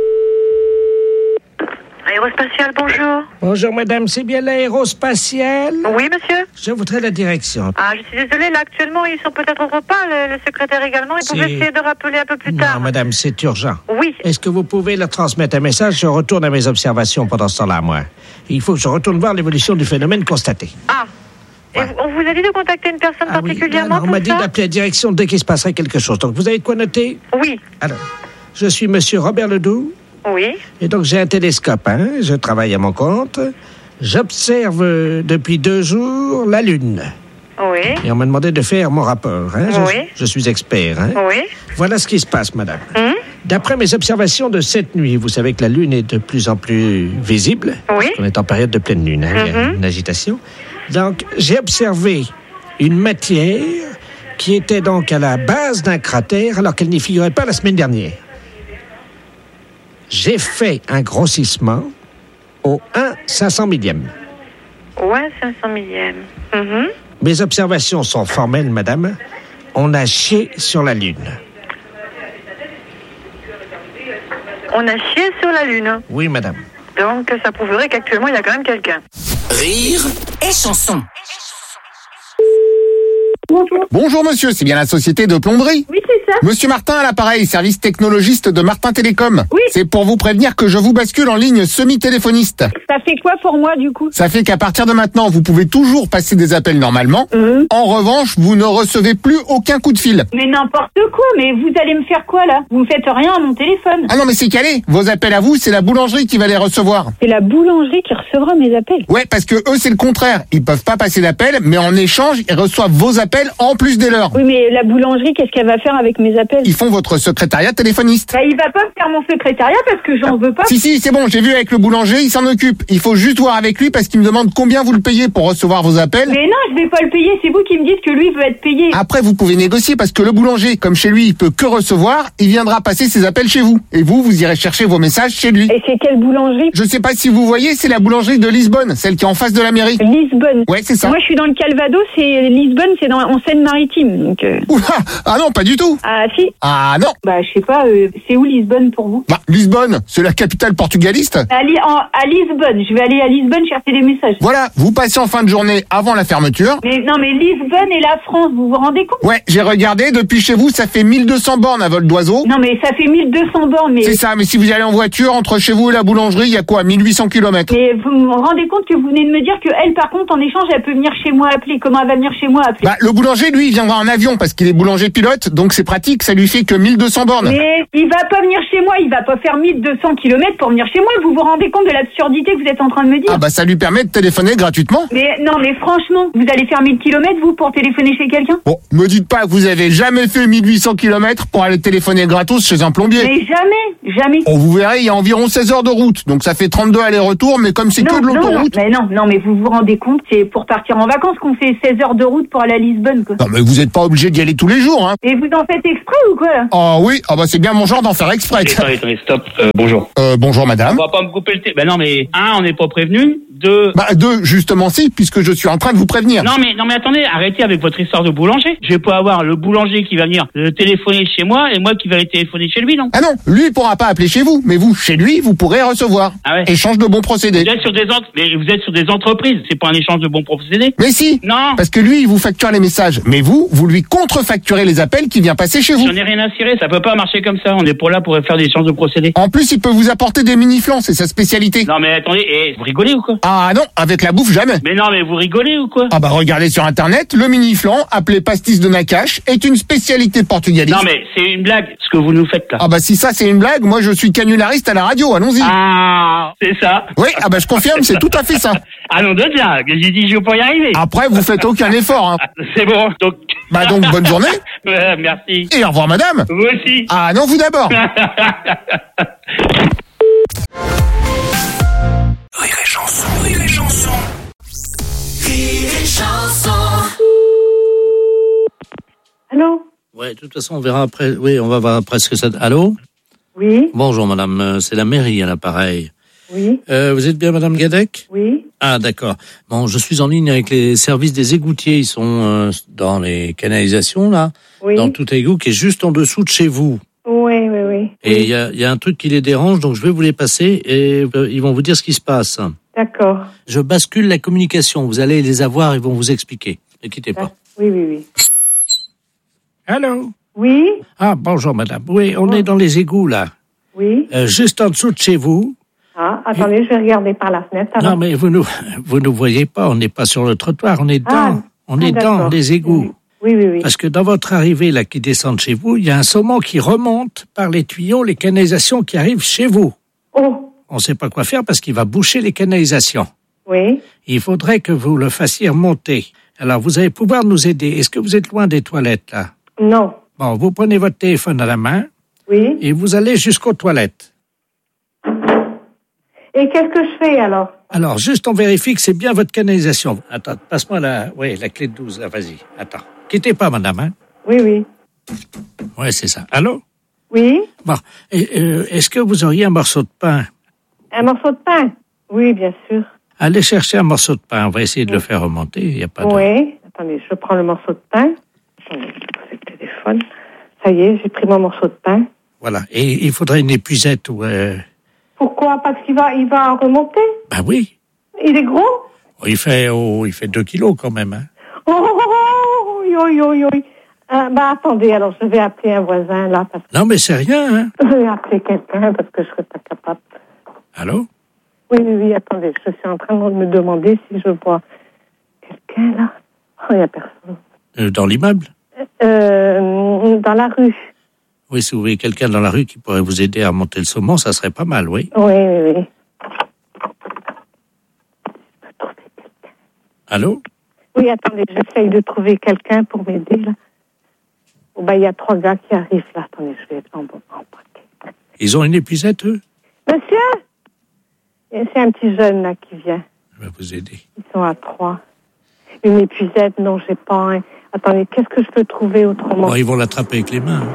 Aérospatial, bonjour. Bonjour, madame. C'est bien l'aérospatial? Oui, monsieur. Je voudrais la direction. Ah, je suis désolée, là, actuellement, ils sont peut-être au repas, le, le secrétaire également. Ils C'est- pouvaient essayer de rappeler un peu plus tard. Non, madame, c'est urgent. Oui. Est-ce que vous pouvez leur transmettre un message? Je retourne à mes observations pendant ce temps-là, moi. Il faut que je retourne voir l'évolution du phénomène constaté. Ah. Et vous- on vous a dit de contacter une personne Ah oui, particulièrement non, on pour m'a dit ça? d'appeler la direction dès qu'il se passerait quelque chose. Donc, vous avez de quoi noter? Oui. Alors, je suis monsieur Robert Ledoux. Oui. Et donc, j'ai un télescope, hein. Je travaille à mon compte. J'observe euh, depuis deux jours la Lune. Oui. Et on m'a demandé de faire mon rapport, hein. Je, Oui. je suis expert, hein. Oui. Voilà ce qui se passe, madame. Hum? D'après mes observations de cette nuit, vous savez que la Lune est de plus en plus visible. Oui. Parce qu'on est en période de pleine Lune, hein. Il y a Mhm. une agitation. Donc, j'ai observé une matière qui était donc à la base d'un cratère alors qu'elle n'y figurait pas la semaine dernière. J'ai fait un grossissement au un cinq cent millième. Ouais, cinq cent millième. Mhm. Mes observations sont formelles, madame. On a chié sur la Lune. On a chié sur la Lune. Oui, madame. Donc, ça prouverait qu'actuellement, il y a quand même quelqu'un. Rire et chanson. Bonjour monsieur, c'est bien la société de plomberie? Oui, c'est ça. Monsieur Martin à l'appareil, service technologiste de Martin Télécom. Oui. C'est pour vous prévenir que je vous bascule en ligne semi-téléphoniste. Ça fait quoi pour moi, du coup? Ça fait qu'à partir de maintenant, vous pouvez toujours passer des appels normalement. Mhm. En revanche, vous ne recevez plus aucun coup de fil. Mais n'importe quoi, mais vous allez me faire quoi, là? Vous me faites rien à mon téléphone. Ah non mais c'est calé, vos appels à vous, c'est la boulangerie qui va les recevoir. C'est la boulangerie qui recevra mes appels. Ouais, parce que eux c'est le contraire. Ils peuvent pas passer d'appels, mais en échange, ils reçoivent vos appels en plus des leurs. Oui, mais la boulangerie, qu'est-ce qu'elle va faire avec mes appels? Ils font votre secrétariat téléphoniste. Bah, il va pas me faire mon secrétariat parce que j'en veux pas. Si, si, c'est bon, j'ai vu avec le boulanger, il s'en occupe. Il faut juste voir avec lui parce qu'il me demande combien vous le payez pour recevoir vos appels. Mais non, je vais pas le payer, c'est vous qui me dites que lui veut être payé. Après, vous pouvez négocier parce que le boulanger, comme chez lui, il peut que recevoir, il viendra passer ses appels chez vous. Et vous, vous irez chercher vos messages chez lui. Et c'est quelle boulangerie? Je sais pas si vous voyez, c'est la boulangerie de Lisbonne, celle qui est en face de la mairie. Lisbonne. Ouais, c'est ça. Moi, je suis dans le Calvados et Lisbonne, c'est dans, en Seine-Maritime. Donc, euh... Oula, ah non, pas du tout. Ah, si. Ah non. Bah, je sais pas, euh, c'est où Lisbonne pour vous? Bah, Lisbonne, c'est la capitale portugaliste. À, Li- en- à Lisbonne. Je vais aller à Lisbonne chercher des messages. Voilà, vous passez en fin de journée avant la fermeture. Mais non, mais Lisbonne et la France, vous vous rendez compte? Ouais, j'ai regardé, depuis chez vous, ça fait mille deux cents bornes à vol d'oiseau. Non, mais ça fait mille deux cents bornes, mais... C'est ça, mais si vous y allez en voiture, entre chez vous et la boulangerie, il y a quoi, mille huit cents kilomètres? Mais vous me rendez compte que vous venez de me dire que elle, par contre, en échange, elle peut venir chez moi appeler. Comment elle va venir chez moi appeler? Bah, le boulanger, lui, il viendra en avion parce qu'il est boulanger pilote, donc c'est pratique. pratique, ça lui fait que mille deux cents bornes. Mais il va pas venir chez moi, il va pas faire mille deux cents kilomètres pour venir chez moi. Vous vous rendez compte de l'absurdité que vous êtes en train de me dire? Ah bah ça lui permet de téléphoner gratuitement. Mais non, mais franchement, vous allez faire mille kilomètres, vous, pour téléphoner chez quelqu'un? Bon, me dites pas que vous avez jamais fait mille huit cents kilomètres pour aller téléphoner gratos chez un plombier. Mais jamais, jamais. Oh, vous verrez, il y a environ seize heures de route, donc ça fait trente-deux allers-retours, mais comme c'est Non, que de non, non, l'autoroute... mais non, non, mais vous vous rendez compte, c'est pour partir en vacances qu'on fait seize heures de route pour aller à Lisbonne, quoi. Non, mais vous êtes pas obligé d'y aller tous les jours, hein. Et vous en faites exprès ou quoi, là? Ah oui, ah bah c'est bien mon genre d'en faire exprès. Attendez, attendez, stop, euh, bonjour. Euh, bonjour madame. On va pas me couper le thé. Ben non, mais un, on n'est pas prévenu. Deux. Bah deux, justement si, puisque je suis en train de vous prévenir. Non mais non mais attendez, arrêtez avec votre histoire de boulanger. Je vais pas avoir le boulanger qui va venir euh, téléphoner chez moi et moi qui va aller téléphoner chez lui, non? Ah non, lui il pourra pas appeler chez vous, mais vous, chez lui, vous pourrez recevoir. Ah ouais. Échange de bons procédés. Vous êtes sur des ent- mais vous êtes sur des entreprises, c'est pas un échange de bons procédés. Mais si. Non. Parce que lui, il vous facture les messages, mais vous, vous lui contrefacturez les appels qui vient passer chez vous. J'en ai rien à cirer, ça peut pas marcher comme ça. On est pour là pour faire des échanges de procédés. En plus, il peut vous apporter des mini-flans, c'est sa spécialité. Non mais attendez, eh, vous rigolez ou quoi? Ah non, avec la bouffe jamais. Mais non mais vous rigolez ou quoi? Ah bah regardez sur internet, le mini-flan, appelé pastis de Nakache, est une spécialité portugaliste. Non mais c'est une blague, ce que vous nous faites là. Ah bah si ça c'est une blague, moi je suis canulariste à la radio, allons-y. Ah, c'est ça. Oui, ah bah je confirme, c'est tout à fait ça. Ah non, de là, j'ai dit je vais pas y arriver. Après, vous faites aucun effort, hein. C'est bon, donc... Bah donc, bonne journée. Ouais, merci. Et au revoir madame. Vous aussi. Ah non, vous d'abord. Rire et chanson, rire et chanson. Rire et chanson. Allô? Ouais, de toute façon, on verra après. Oui, on va voir après ce que ça... Allô? Oui. Bonjour, madame. euh, C'est la mairie à l'appareil. Oui. Euh, vous êtes bien madame Gadec? Oui. Ah, d'accord. Bon, je suis en ligne avec les services des égoutiers. Ils sont euh, dans les canalisations, là. Oui. Dans tout égout qui est juste en dessous de chez vous. Oui, oui, oui. Et il y a, y a un truc qui les dérange, donc je vais vous les passer et euh, ils vont vous dire ce qui se passe. D'accord. Je bascule la communication. Vous allez les avoir, ils vont vous expliquer. Ne quittez pas. Oui, oui, oui. Allô? Oui. Ah, bonjour madame. Oui, on est dans les égouts, là. Oui. Euh, juste en dessous de chez vous. Ah, attendez, je vais regarder par la fenêtre. alors. Non, mais vous nous, vous nous voyez pas, on n'est pas sur le trottoir, on est dans, Ah, on ah, est dans d'accord. les égouts. Oui, oui, oui. Parce que dans votre arrivée, là, qui descend de chez vous, il y a un saumon qui remonte par les tuyaux, les canalisations qui arrivent chez vous. Oh. On ne sait pas quoi faire parce qu'il va boucher les canalisations. Oui. Il faudrait que vous le fassiez remonter. Alors, vous allez pouvoir nous aider. Est-ce que vous êtes loin des toilettes, là? Non. Bon, vous prenez votre téléphone à la main. Oui. Et vous allez jusqu'aux toilettes. Et qu'est-ce que je fais, alors? Alors, juste on vérifie que c'est bien votre canalisation. Attends, passe-moi la, oui, la clé de douze, là, vas-y. Attends. Quittez pas, madame, hein? Oui, oui. Ouais, c'est ça. Allô? Oui. Bon. Et, euh, est-ce que vous auriez un morceau de pain? Un morceau de pain? Oui, bien sûr. Allez chercher un morceau de pain. On va essayer de le faire remonter. Il n'y a pas de... Oui. Attendez, je prends le morceau de pain. Attendez, je pose le téléphone. Ça y est, j'ai pris mon morceau de pain. Voilà. Et il faudrait une épuisette ou... Euh... Pourquoi? Parce qu'il va, il va remonter? Ben oui. Il est gros? Oh, il fait, oh, il fait deux kilos quand même, hein. Oh, oh, oh, oh, oui, oui, oui. Euh, bah, attendez, alors je vais appeler un voisin, là, parce que... Non, mais c'est rien, hein. Je vais appeler quelqu'un, parce que je serais pas capable. Allô? Oui, oui, oui, attendez, je suis en train de me demander si je vois quelqu'un, là. Oh, il n'y a personne. Euh, dans l'immeuble? Euh, dans la rue. Oui, si vous voyez quelqu'un dans la rue qui pourrait vous aider à monter le saumon, ça serait pas mal, oui. Oui, oui, oui. Allô? Oui, attendez, j'essaye de trouver quelqu'un pour m'aider, là. Oh, bah, il y a trois gars qui arrivent, là. Attendez, je vais être en bon paquet. Ils ont une épuisette, eux? Monsieur? Et c'est un petit jeune, là, qui vient. Je vais vous aider. Ils sont à trois. Une épuisette, non, j'ai pas un... Attendez, qu'est-ce que je peux trouver autrement? Bon, ils vont l'attraper avec les mains.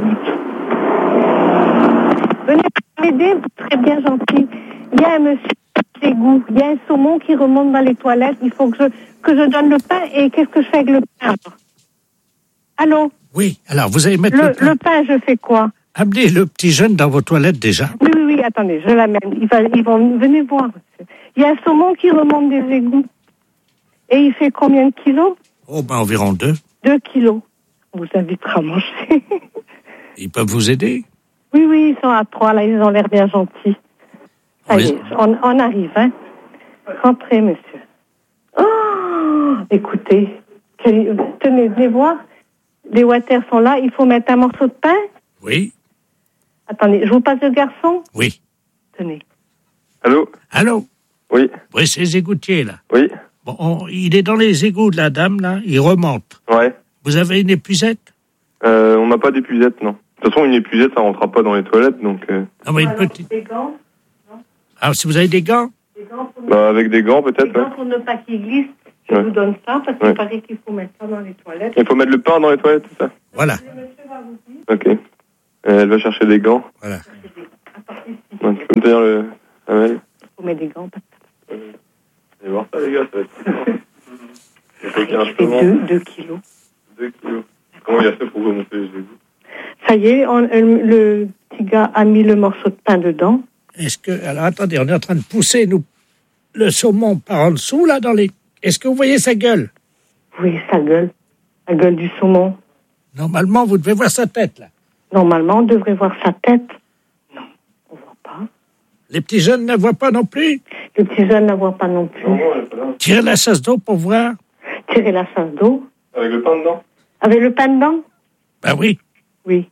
Venez m'aider, très bien gentil. Il y a un monsieur à l'égout. Il y a un saumon qui remonte dans les toilettes. Il faut que je, que je donne le pain. Et qu'est-ce que je fais avec le pain? Allô? Oui, alors vous allez mettre le, le pain. Le pain, je fais quoi? Amenez le petit jeune dans vos toilettes déjà. Oui, oui, oui, attendez, je l'amène. Ils, va, ils vont, venez voir, monsieur. Il y a un saumon qui remonte des égouts. Et il fait combien de kilos? Oh, ben environ deux. Deux kilos. On vous invitera à manger. Ils peuvent vous aider? Oui, oui, ils sont à trois, là, ils ont l'air bien gentils. Ça y est, on, on arrive, hein. Rentrez, monsieur. Oh, écoutez, quel, tenez, venez voir. Les water sont là. Il faut mettre un morceau de pain. Oui. Attendez, je vous passe le garçon. Oui. Tenez. Allô? Allô? Oui. Oui, c'est les égoutiers, là. Oui. Bon, on- il est dans les égouts de la dame, là. Il remonte. Ouais. Vous avez une épuisette? Euh, on n'a pas d'épuisette, non. De toute façon, une épuisette, ça rentrera pas dans les toilettes, donc... Euh... Non, mais une petite... Des gants. Ah, si vous avez des gants? Des gants pour, Bah, avec des gants, peut-être, des ouais. gants pour ne pas qu'ils glissent. Je Ouais. vous donne ça parce qu'il Ouais. paraît qu'il faut mettre ça dans les toilettes. Il faut mettre le pain dans les toilettes, c'est ça? Voilà. Ok. Euh, elle va chercher des gants. Voilà. Ouais, tu peux me tenir le... la main? Il faut mettre des gants. Allez voir ça, les gars, ça va être... Il faut qu'il y ait un Ça fait chemin. deux, deux kilos. Deux kilos. Comment il a fait pour remonter les égouts? Ça y est, on- euh, le petit gars a mis le morceau de pain dedans. Est-ce que... Alors, attendez, on est en train de pousser, nous, le saumon par en dessous, là, dans les... Est-ce que vous voyez sa gueule? Oui, sa gueule. La gueule du saumon. Normalement, vous devez voir sa tête, là. Normalement, on devrait voir sa tête. Les petits jeunes ne voient pas non plus? Les petits jeunes ne la voient pas non plus. Tirez la chasse d'eau pour voir. Tirer la chasse d'eau. Avec le pain dedans? Avec le pain dedans? Ben oui. Oui.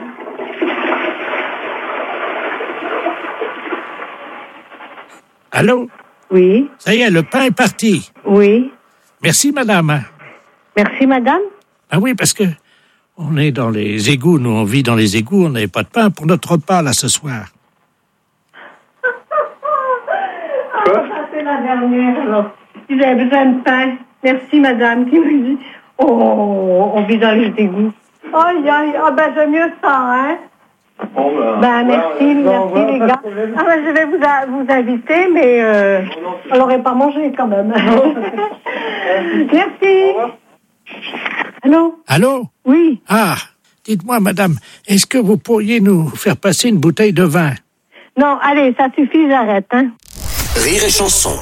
Allô? Oui. Ça y est, le pain est parti. Oui. Merci, madame. Merci, madame. Ah oui, parce que on est dans les égouts, nous, on vit dans les égouts, on n'avait pas de pain pour notre repas, là, ce soir. Ah, ça c'est la dernière, alors. Si j'avais besoin de pain. Merci, madame, qui me dit, oh, on vit dans les égouts. Aïe, aïe, ah ben j'aime mieux ça, hein. Bon, bah, Ben merci, ouais, merci ouais, les pas de gars. problème. Ah ben je vais vous, a- vous inviter, mais euh, on l'aurait pas mangé quand même. Merci. Allô? Allô? Oui. Ah, dites-moi, madame, est-ce que vous pourriez nous faire passer une bouteille de vin? Non, allez, ça suffit, j'arrête, hein. Rire et chanson.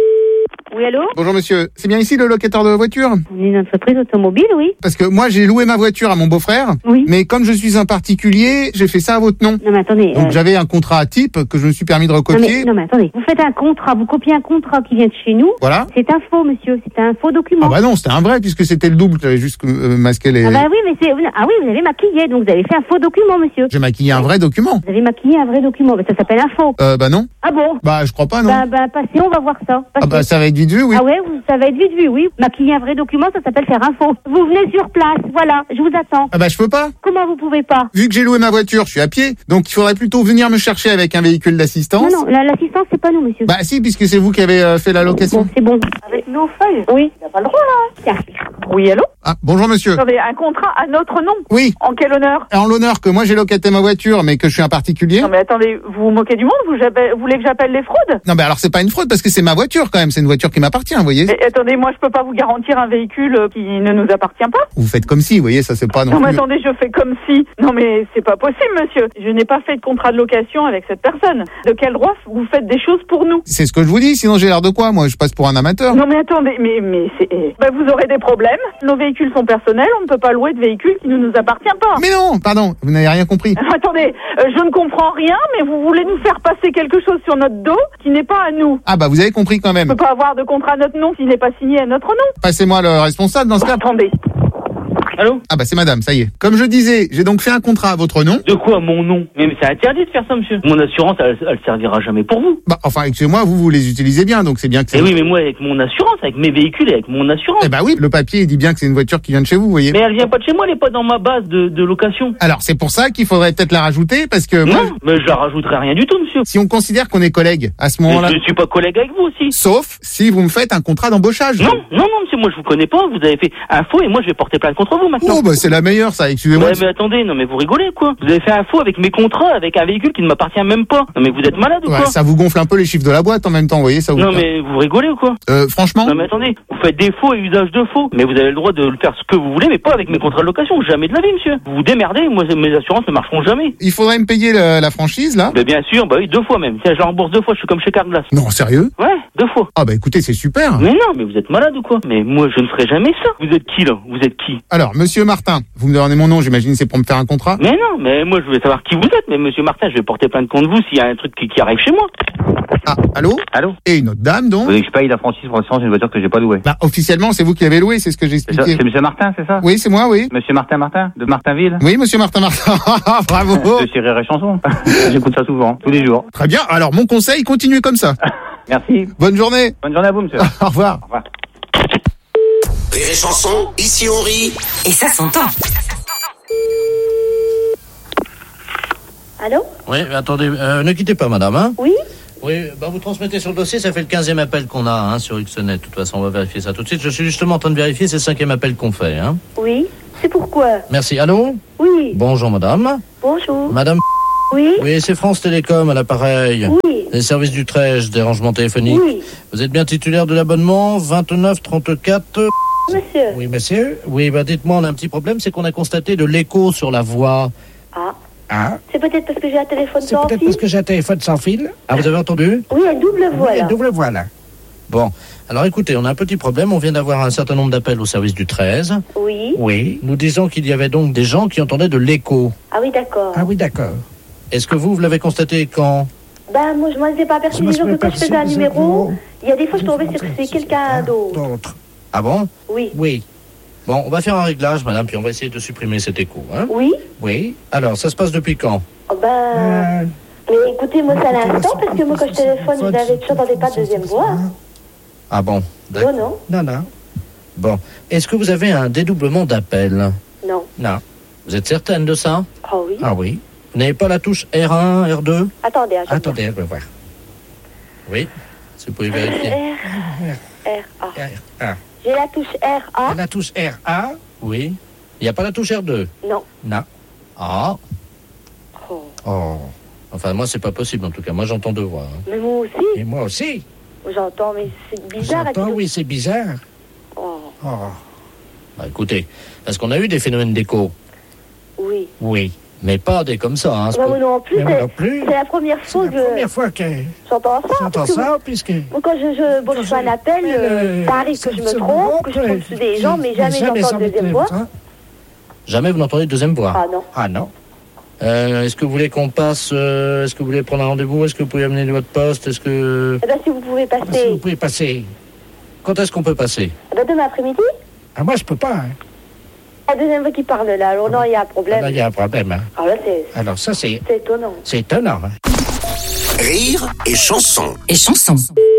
Oui, allô? Bonjour monsieur, c'est bien ici le locataire de voiture? On est une entreprise automobile, oui. Parce que moi j'ai loué ma voiture à mon beau-frère, Oui. mais comme je suis un particulier, j'ai fait ça à votre nom. Non mais attendez. Donc euh, j'avais un contrat type que je me suis permis de non, recopier. mais, non mais attendez, vous faites un contrat, vous copiez un contrat qui vient de chez nous. Voilà. C'est un faux, monsieur, c'est un faux document. Ah bah non, c'était un vrai puisque c'était le double, j'avais juste euh, masqué les... Ah bah oui, mais c'est ah oui, vous avez maquillé, donc vous avez fait un faux document, monsieur. J'ai maquillé un vrai document. Vous avez maquillé un vrai document, mais ça s'appelle un faux. Euh bah non. Ah bon? Bah je crois pas non. Bah, bah passez, on va voir ça. Ah Passez. bah ça va être vite vu, oui. Ah ouais, vous- ça va être vite vu, oui. Maquiller un vrai document, ça s'appelle faire un faux. Vous venez sur place, voilà, je vous attends. Ah bah je peux pas. Comment vous pouvez pas? Vu que j'ai loué ma voiture, je suis à pied, donc il faudrait plutôt venir me chercher avec un véhicule d'assistance. Non, non, la- l'assistance, c'est pas nous, monsieur. Bah si, puisque c'est vous qui avez euh, fait la location. Bon, c'est bon. Avec nos feuilles? Oui. Il n'a pas le droit, là. Tiens. Oui, allô? Ah, bonjour monsieur. Vous avez un contrat à notre nom? Oui. En quel honneur? En l'honneur que moi j'ai locaté ma voiture, mais que je suis un particulier. Non mais attendez, vous vous moquez du monde? Vous, j'appelle- vous voulez que j'appelle les fraudes? Non, mais alors c'est pas une fraude parce que c'est ma voiture quand même, c'est une voiture qui m'appartient, vous voyez. Mais attendez, moi je peux pas vous garantir un véhicule euh, qui ne nous appartient pas. Vous faites comme si, vous voyez, ça c'est pas non, Non mais plus. attendez, je fais comme si. Non mais c'est pas possible, monsieur. Je n'ai pas fait de contrat de location avec cette personne. De quel droit vous faites des choses pour nous? C'est ce que je vous dis, sinon j'ai l'air de quoi, moi je passe pour un amateur. Non mais attendez, mais mais c'est. eh, ben, vous aurez des problèmes. Nos véhicules sont personnels, on ne peut pas louer de véhicules qui ne nous appartiennent pas. Mais non, pardon, vous n'avez rien compris. Attendez, euh, je ne comprends rien, mais vous voulez nous faire passer quelque chose sur notre dos qui n'est pas à nous. Ah bah vous avez compris quand On même. ne peut pas avoir de contrat à notre nom s'il n'est pas signé à notre nom. Passez-moi le responsable dans ce cas. Attendez. Allô? Ah bah c'est madame, ça y est. Comme je disais, j'ai donc fait un contrat à votre nom. De quoi, mon nom? Mais, mais c'est interdit de faire ça, monsieur. Mon assurance, elle, elle servira jamais pour vous. Bah enfin, excusez-moi, vous, vous les utilisez bien, donc c'est bien que c'est... Eh oui, mais moi, avec mon assurance, avec mes véhicules et avec mon assurance. Eh bah oui, le papier il dit bien que c'est une voiture qui vient de chez vous, vous voyez. Mais elle vient pas de chez moi, elle est pas dans ma base de, de location. Alors c'est pour ça qu'il faudrait peut-être la rajouter, parce que moi... Non, mais je la rajouterai rien du tout, monsieur. Si on considère qu'on est collègues à ce Mais moment-là... je suis pas collègue avec vous aussi. Sauf si vous me faites un contrat d'embauchage. Non, non, non, monsieur, moi je vous connais pas, vous avez fait un faux et moi je vais porter plainte contre vous maintenant. Oh bah c'est la meilleure ça, excusez-moi. Ouais, mais attendez, non mais vous rigolez quoi. Vous avez fait un faux avec mes contrats, avec un véhicule qui ne m'appartient même pas. Non mais vous êtes malade ou Ouais, quoi? ça vous gonfle un peu les chiffres de la boîte en même temps, vous voyez ça vous... Non mais vous rigolez ou quoi? Euh, franchement... Non mais attendez, vous faites des faux et usage de faux. Mais vous avez le droit de le faire ce que vous voulez, mais pas avec mes contrats de location. Jamais de la vie, monsieur. Vous vous démerdez, moi mes assurances ne marcheront jamais. Il faudrait me payer le- la franchise là. Mais bien sûr, bah oui, deux fois même. Tiens, je la rembourse deux fois, je suis comme chez Carglass. Non, sérieux? Ouais, deux fois. Ah bah écoutez, c'est super. Mais non, mais vous êtes malade ou quoi? Mais moi je ne ferai jamais ça. Vous êtes qui là? Vous êtes qui? Alors, Alors, monsieur Martin, vous me demandez mon nom, j'imagine c'est pour me faire un contrat? Mais non, mais moi je voulais savoir qui vous êtes, mais monsieur Martin, je vais porter plainte contre vous s'il y a un truc qui, qui arrive chez moi. Ah, allô? Allô? Et une autre dame, donc? Vous voulez que je paye la franchise pour l'assurance d'une voiture que j'ai pas louée? Bah, officiellement, c'est vous qui l'avez loué, c'est ce que j'ai expliqué. C'est monsieur Martin, c'est ça? Oui, c'est moi, oui. Monsieur Martin Martin, de Martinville? Oui, monsieur Martin Martin. Bravo. De Rire et Chanson. J'écoute ça souvent, tous les jours. Très bien. Alors, mon conseil, continuez comme ça. Merci. Bonne journée. Bonne journée à vous, monsieur. Au revoir. Au revoir. Rire et Chanson, ici on rit. Et ça s'entend. Allô? Oui, attendez, euh, ne quittez pas, madame. Hein. Oui? Oui, bah vous transmettez sur le dossier, ça fait le quinzième appel qu'on a hein, sur Xnet. De toute façon, on va vérifier ça tout de suite. Je suis justement en train de vérifier, c'est le cinquième appel qu'on fait. Hein. Oui, c'est pourquoi? Merci. Allô? Oui. Bonjour, madame. Bonjour. Madame. Oui. Oui, c'est France Télécom à l'appareil. Oui. Les services du treize, dérangement téléphonique. Oui. Vous êtes bien titulaire de l'abonnement vingt-neuf trente-quatre? Monsieur. Oui, monsieur. Oui, bah dites-moi, on a un petit problème, c'est qu'on a constaté de l'écho sur la voix. Ah. Ah. C'est peut-être parce que j'ai un téléphone C'est sans peut-être fil. parce que j'ai un téléphone sans fil. Ah, vous avez entendu? Oui, une double voix Oui, là. une double voix là. Bon, alors écoutez, on a un petit problème. On vient d'avoir un certain nombre d'appels au service du treize. Oui. Oui. Nous disons qu'il y avait donc des gens qui entendaient de l'écho. Ah oui, d'accord. Ah oui, d'accord. Est-ce que vous, vous l'avez constaté quand? Ben, moi, je m'en étais pas aperçu. Je m'en Disons suis que quand je aperçu, faisais un vous numéro, avez- il y a des fois, je tombais sur que c'est quelqu'un d'autre. D'autres. Ah bon? Oui. Oui. Bon, on va faire un réglage, madame, puis on va essayer de supprimer cet écho. Hein? Oui. Oui. Alors, ça se passe depuis quand? Oh, ben... Mais écoutez, moi, c'est à l'instant, parce que moi, quand je téléphone, je n'avais- je n'entendais pas de deuxième voix. hein. Ah bon? Non, non. Non, non. Bon. Est-ce que vous avez un dédoublement d'appel? Non. Non. Vous êtes certaine de ça? Oh oui. Ah oui. Vous n'avez pas la touche R un, R deux? Attendez, hein, je Attendez, je vais voir. Oui. Si vous pouvez vérifier. R, R, A. Ah. J'ai la touche R, A. La touche R A? Oui. Il n'y a pas la touche R deux? Non. Non. Ah. Oh. Oh. Enfin, moi, c'est pas possible, en tout cas. Moi, j'entends deux voix. hein. Mais moi aussi. Et moi aussi. J'entends, mais c'est bizarre. J'entends, avec- oui, c'est bizarre. Oh. Oh. Bah, écoutez, parce qu'on a eu des phénomènes d'écho. Oui. Oui. Mais pas des comme ça. Hein, Bah, moi non plus. Mais moi C'est non plus. c'est la première fois que... La première fois que J'entends ça. j'entends parce que ça, moi- puisque... Moi, quand je, je, bon, je fais un appel, euh, ça arrive que je me trompe, que je tombe sur des gens, mais jamais j'entends de deuxième voix. Jamais vous n'entendez de deuxième voix? Ah non. Ah non. Euh, est-ce que vous voulez qu'on passe... euh, est-ce que vous voulez prendre un rendez-vous? Est-ce que vous pouvez amener votre poste? Est-ce que... Eh ben, si vous pouvez Si passer, vous pouvez passer. Quand est-ce qu'on peut passer? eh ben, demain après-midi, Ah, moi, je peux pas. Hein. la deuxième fois qui parle là, alors non, il y a un problème. Là, il y a un problème. Hein. Alors là, c'est Alors, ça, c'est... c'est étonnant. C'est étonnant. Hein. Rire et Chanson. Et chanson.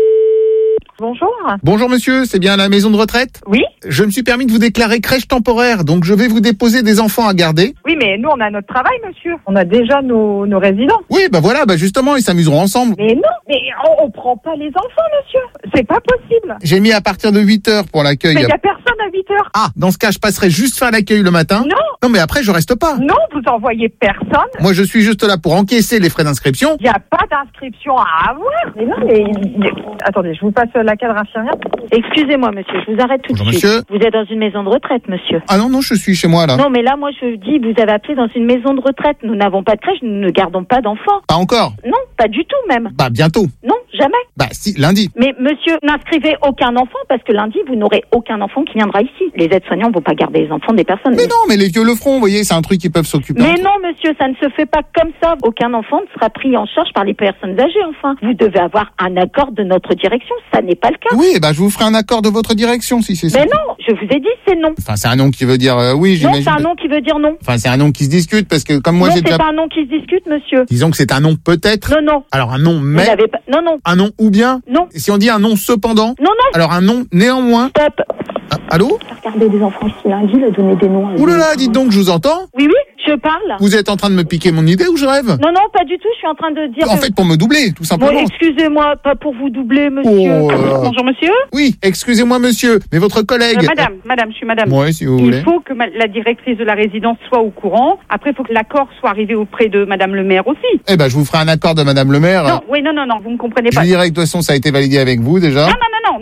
Bonjour. Bonjour monsieur, c'est bien la maison de retraite? Oui. Je me suis permis de vous déclarer crèche temporaire, donc je vais vous déposer des enfants à garder. Oui, mais nous, on a notre travail, monsieur. On a déjà nos, nos résidents. Oui, bah voilà, bah justement, ils s'amuseront ensemble. Mais non, mais on, on prend pas les enfants, monsieur. C'est pas possible. J'ai mis à partir de huit heures pour l'accueil. Mais il y a personne à huit heures. Ah, dans ce cas, je passerai juste faire l'accueil le matin. Non. Non, mais après, je reste pas. Non, vous envoyez personne. Moi, je suis juste là pour encaisser les frais d'inscription. Il n'y a pas d'inscription à avoir. Mais non, mais... Attendez, je vous passe la cadre infirmière. Excusez-moi, monsieur, je vous arrête tout Bonjour, de suite. monsieur. Vous êtes dans une maison de retraite, monsieur. Ah non, non, je suis chez moi, là. Non, mais là, moi, je dis, vous avez appelé dans une maison de retraite. Nous n'avons pas de crèche, nous ne gardons pas d'enfants. Pas encore. Non, pas du tout, même. Bah, bientôt. Non, jamais. Bah, si, lundi. Mais monsieur, n'inscrivez aucun enfant parce que lundi, vous n'aurez aucun enfant qui viendra ici. Les aides-soignants ne vont pas garder les enfants des personnes. Mais non, mais les vieux le feront, vous voyez, c'est un truc qu'ils peuvent s'occuper. Mais non, monsieur, ça ne se fait pas comme ça. Aucun enfant ne sera pris en charge par les personnes âgées, enfin. Vous devez avoir un accord de notre direction. Ça n'est pas le cas. Oui, bah, je vous ferai un accord de votre direction, si c'est ça. Mais non, je vous ai dit, c'est non. Enfin, c'est un nom qui veut dire euh, oui, Non, j'imagine. c'est un nom qui veut dire non. Enfin, c'est un nom qui se discute, parce que comme moi, non, j'ai c'est déjà... pas un nom qui se discute, monsieur. Disons que c'est un nom peut-être. Non, non. Alors, un nom Vous mais... n'avez pas... Non, non. Un nom ou bien. Non. Et si on dit un nom cependant. Non, non. Alors, un nom néanmoins. Stop. Ah, allô? Regardez des enfants ici lundi, leur donner des noms. Ouh là là, dites donc, je vous entends. Oui, oui, je parle. Vous êtes en train de me piquer mon idée ou je rêve? Non, non, pas du tout. Je suis en train de dire. En que- fait, pour me doubler, tout simplement. Bon, excusez-moi, pas pour vous doubler, monsieur. Oh là là. Bonjour, monsieur. Oui, excusez-moi, monsieur, mais votre collègue. Euh, madame, madame, je suis madame. Ouais, si vous il voulez. faut que ma- la directrice de la résidence soit au courant. Après, il faut que l'accord soit arrivé auprès de madame le maire aussi. Eh ben, je vous ferai un accord de madame le maire. Non, oui, non, non, non, vous ne comprenez Je pas. lui dirai que de toute façon, ça a été validé avec vous déjà. Non, non, non, non,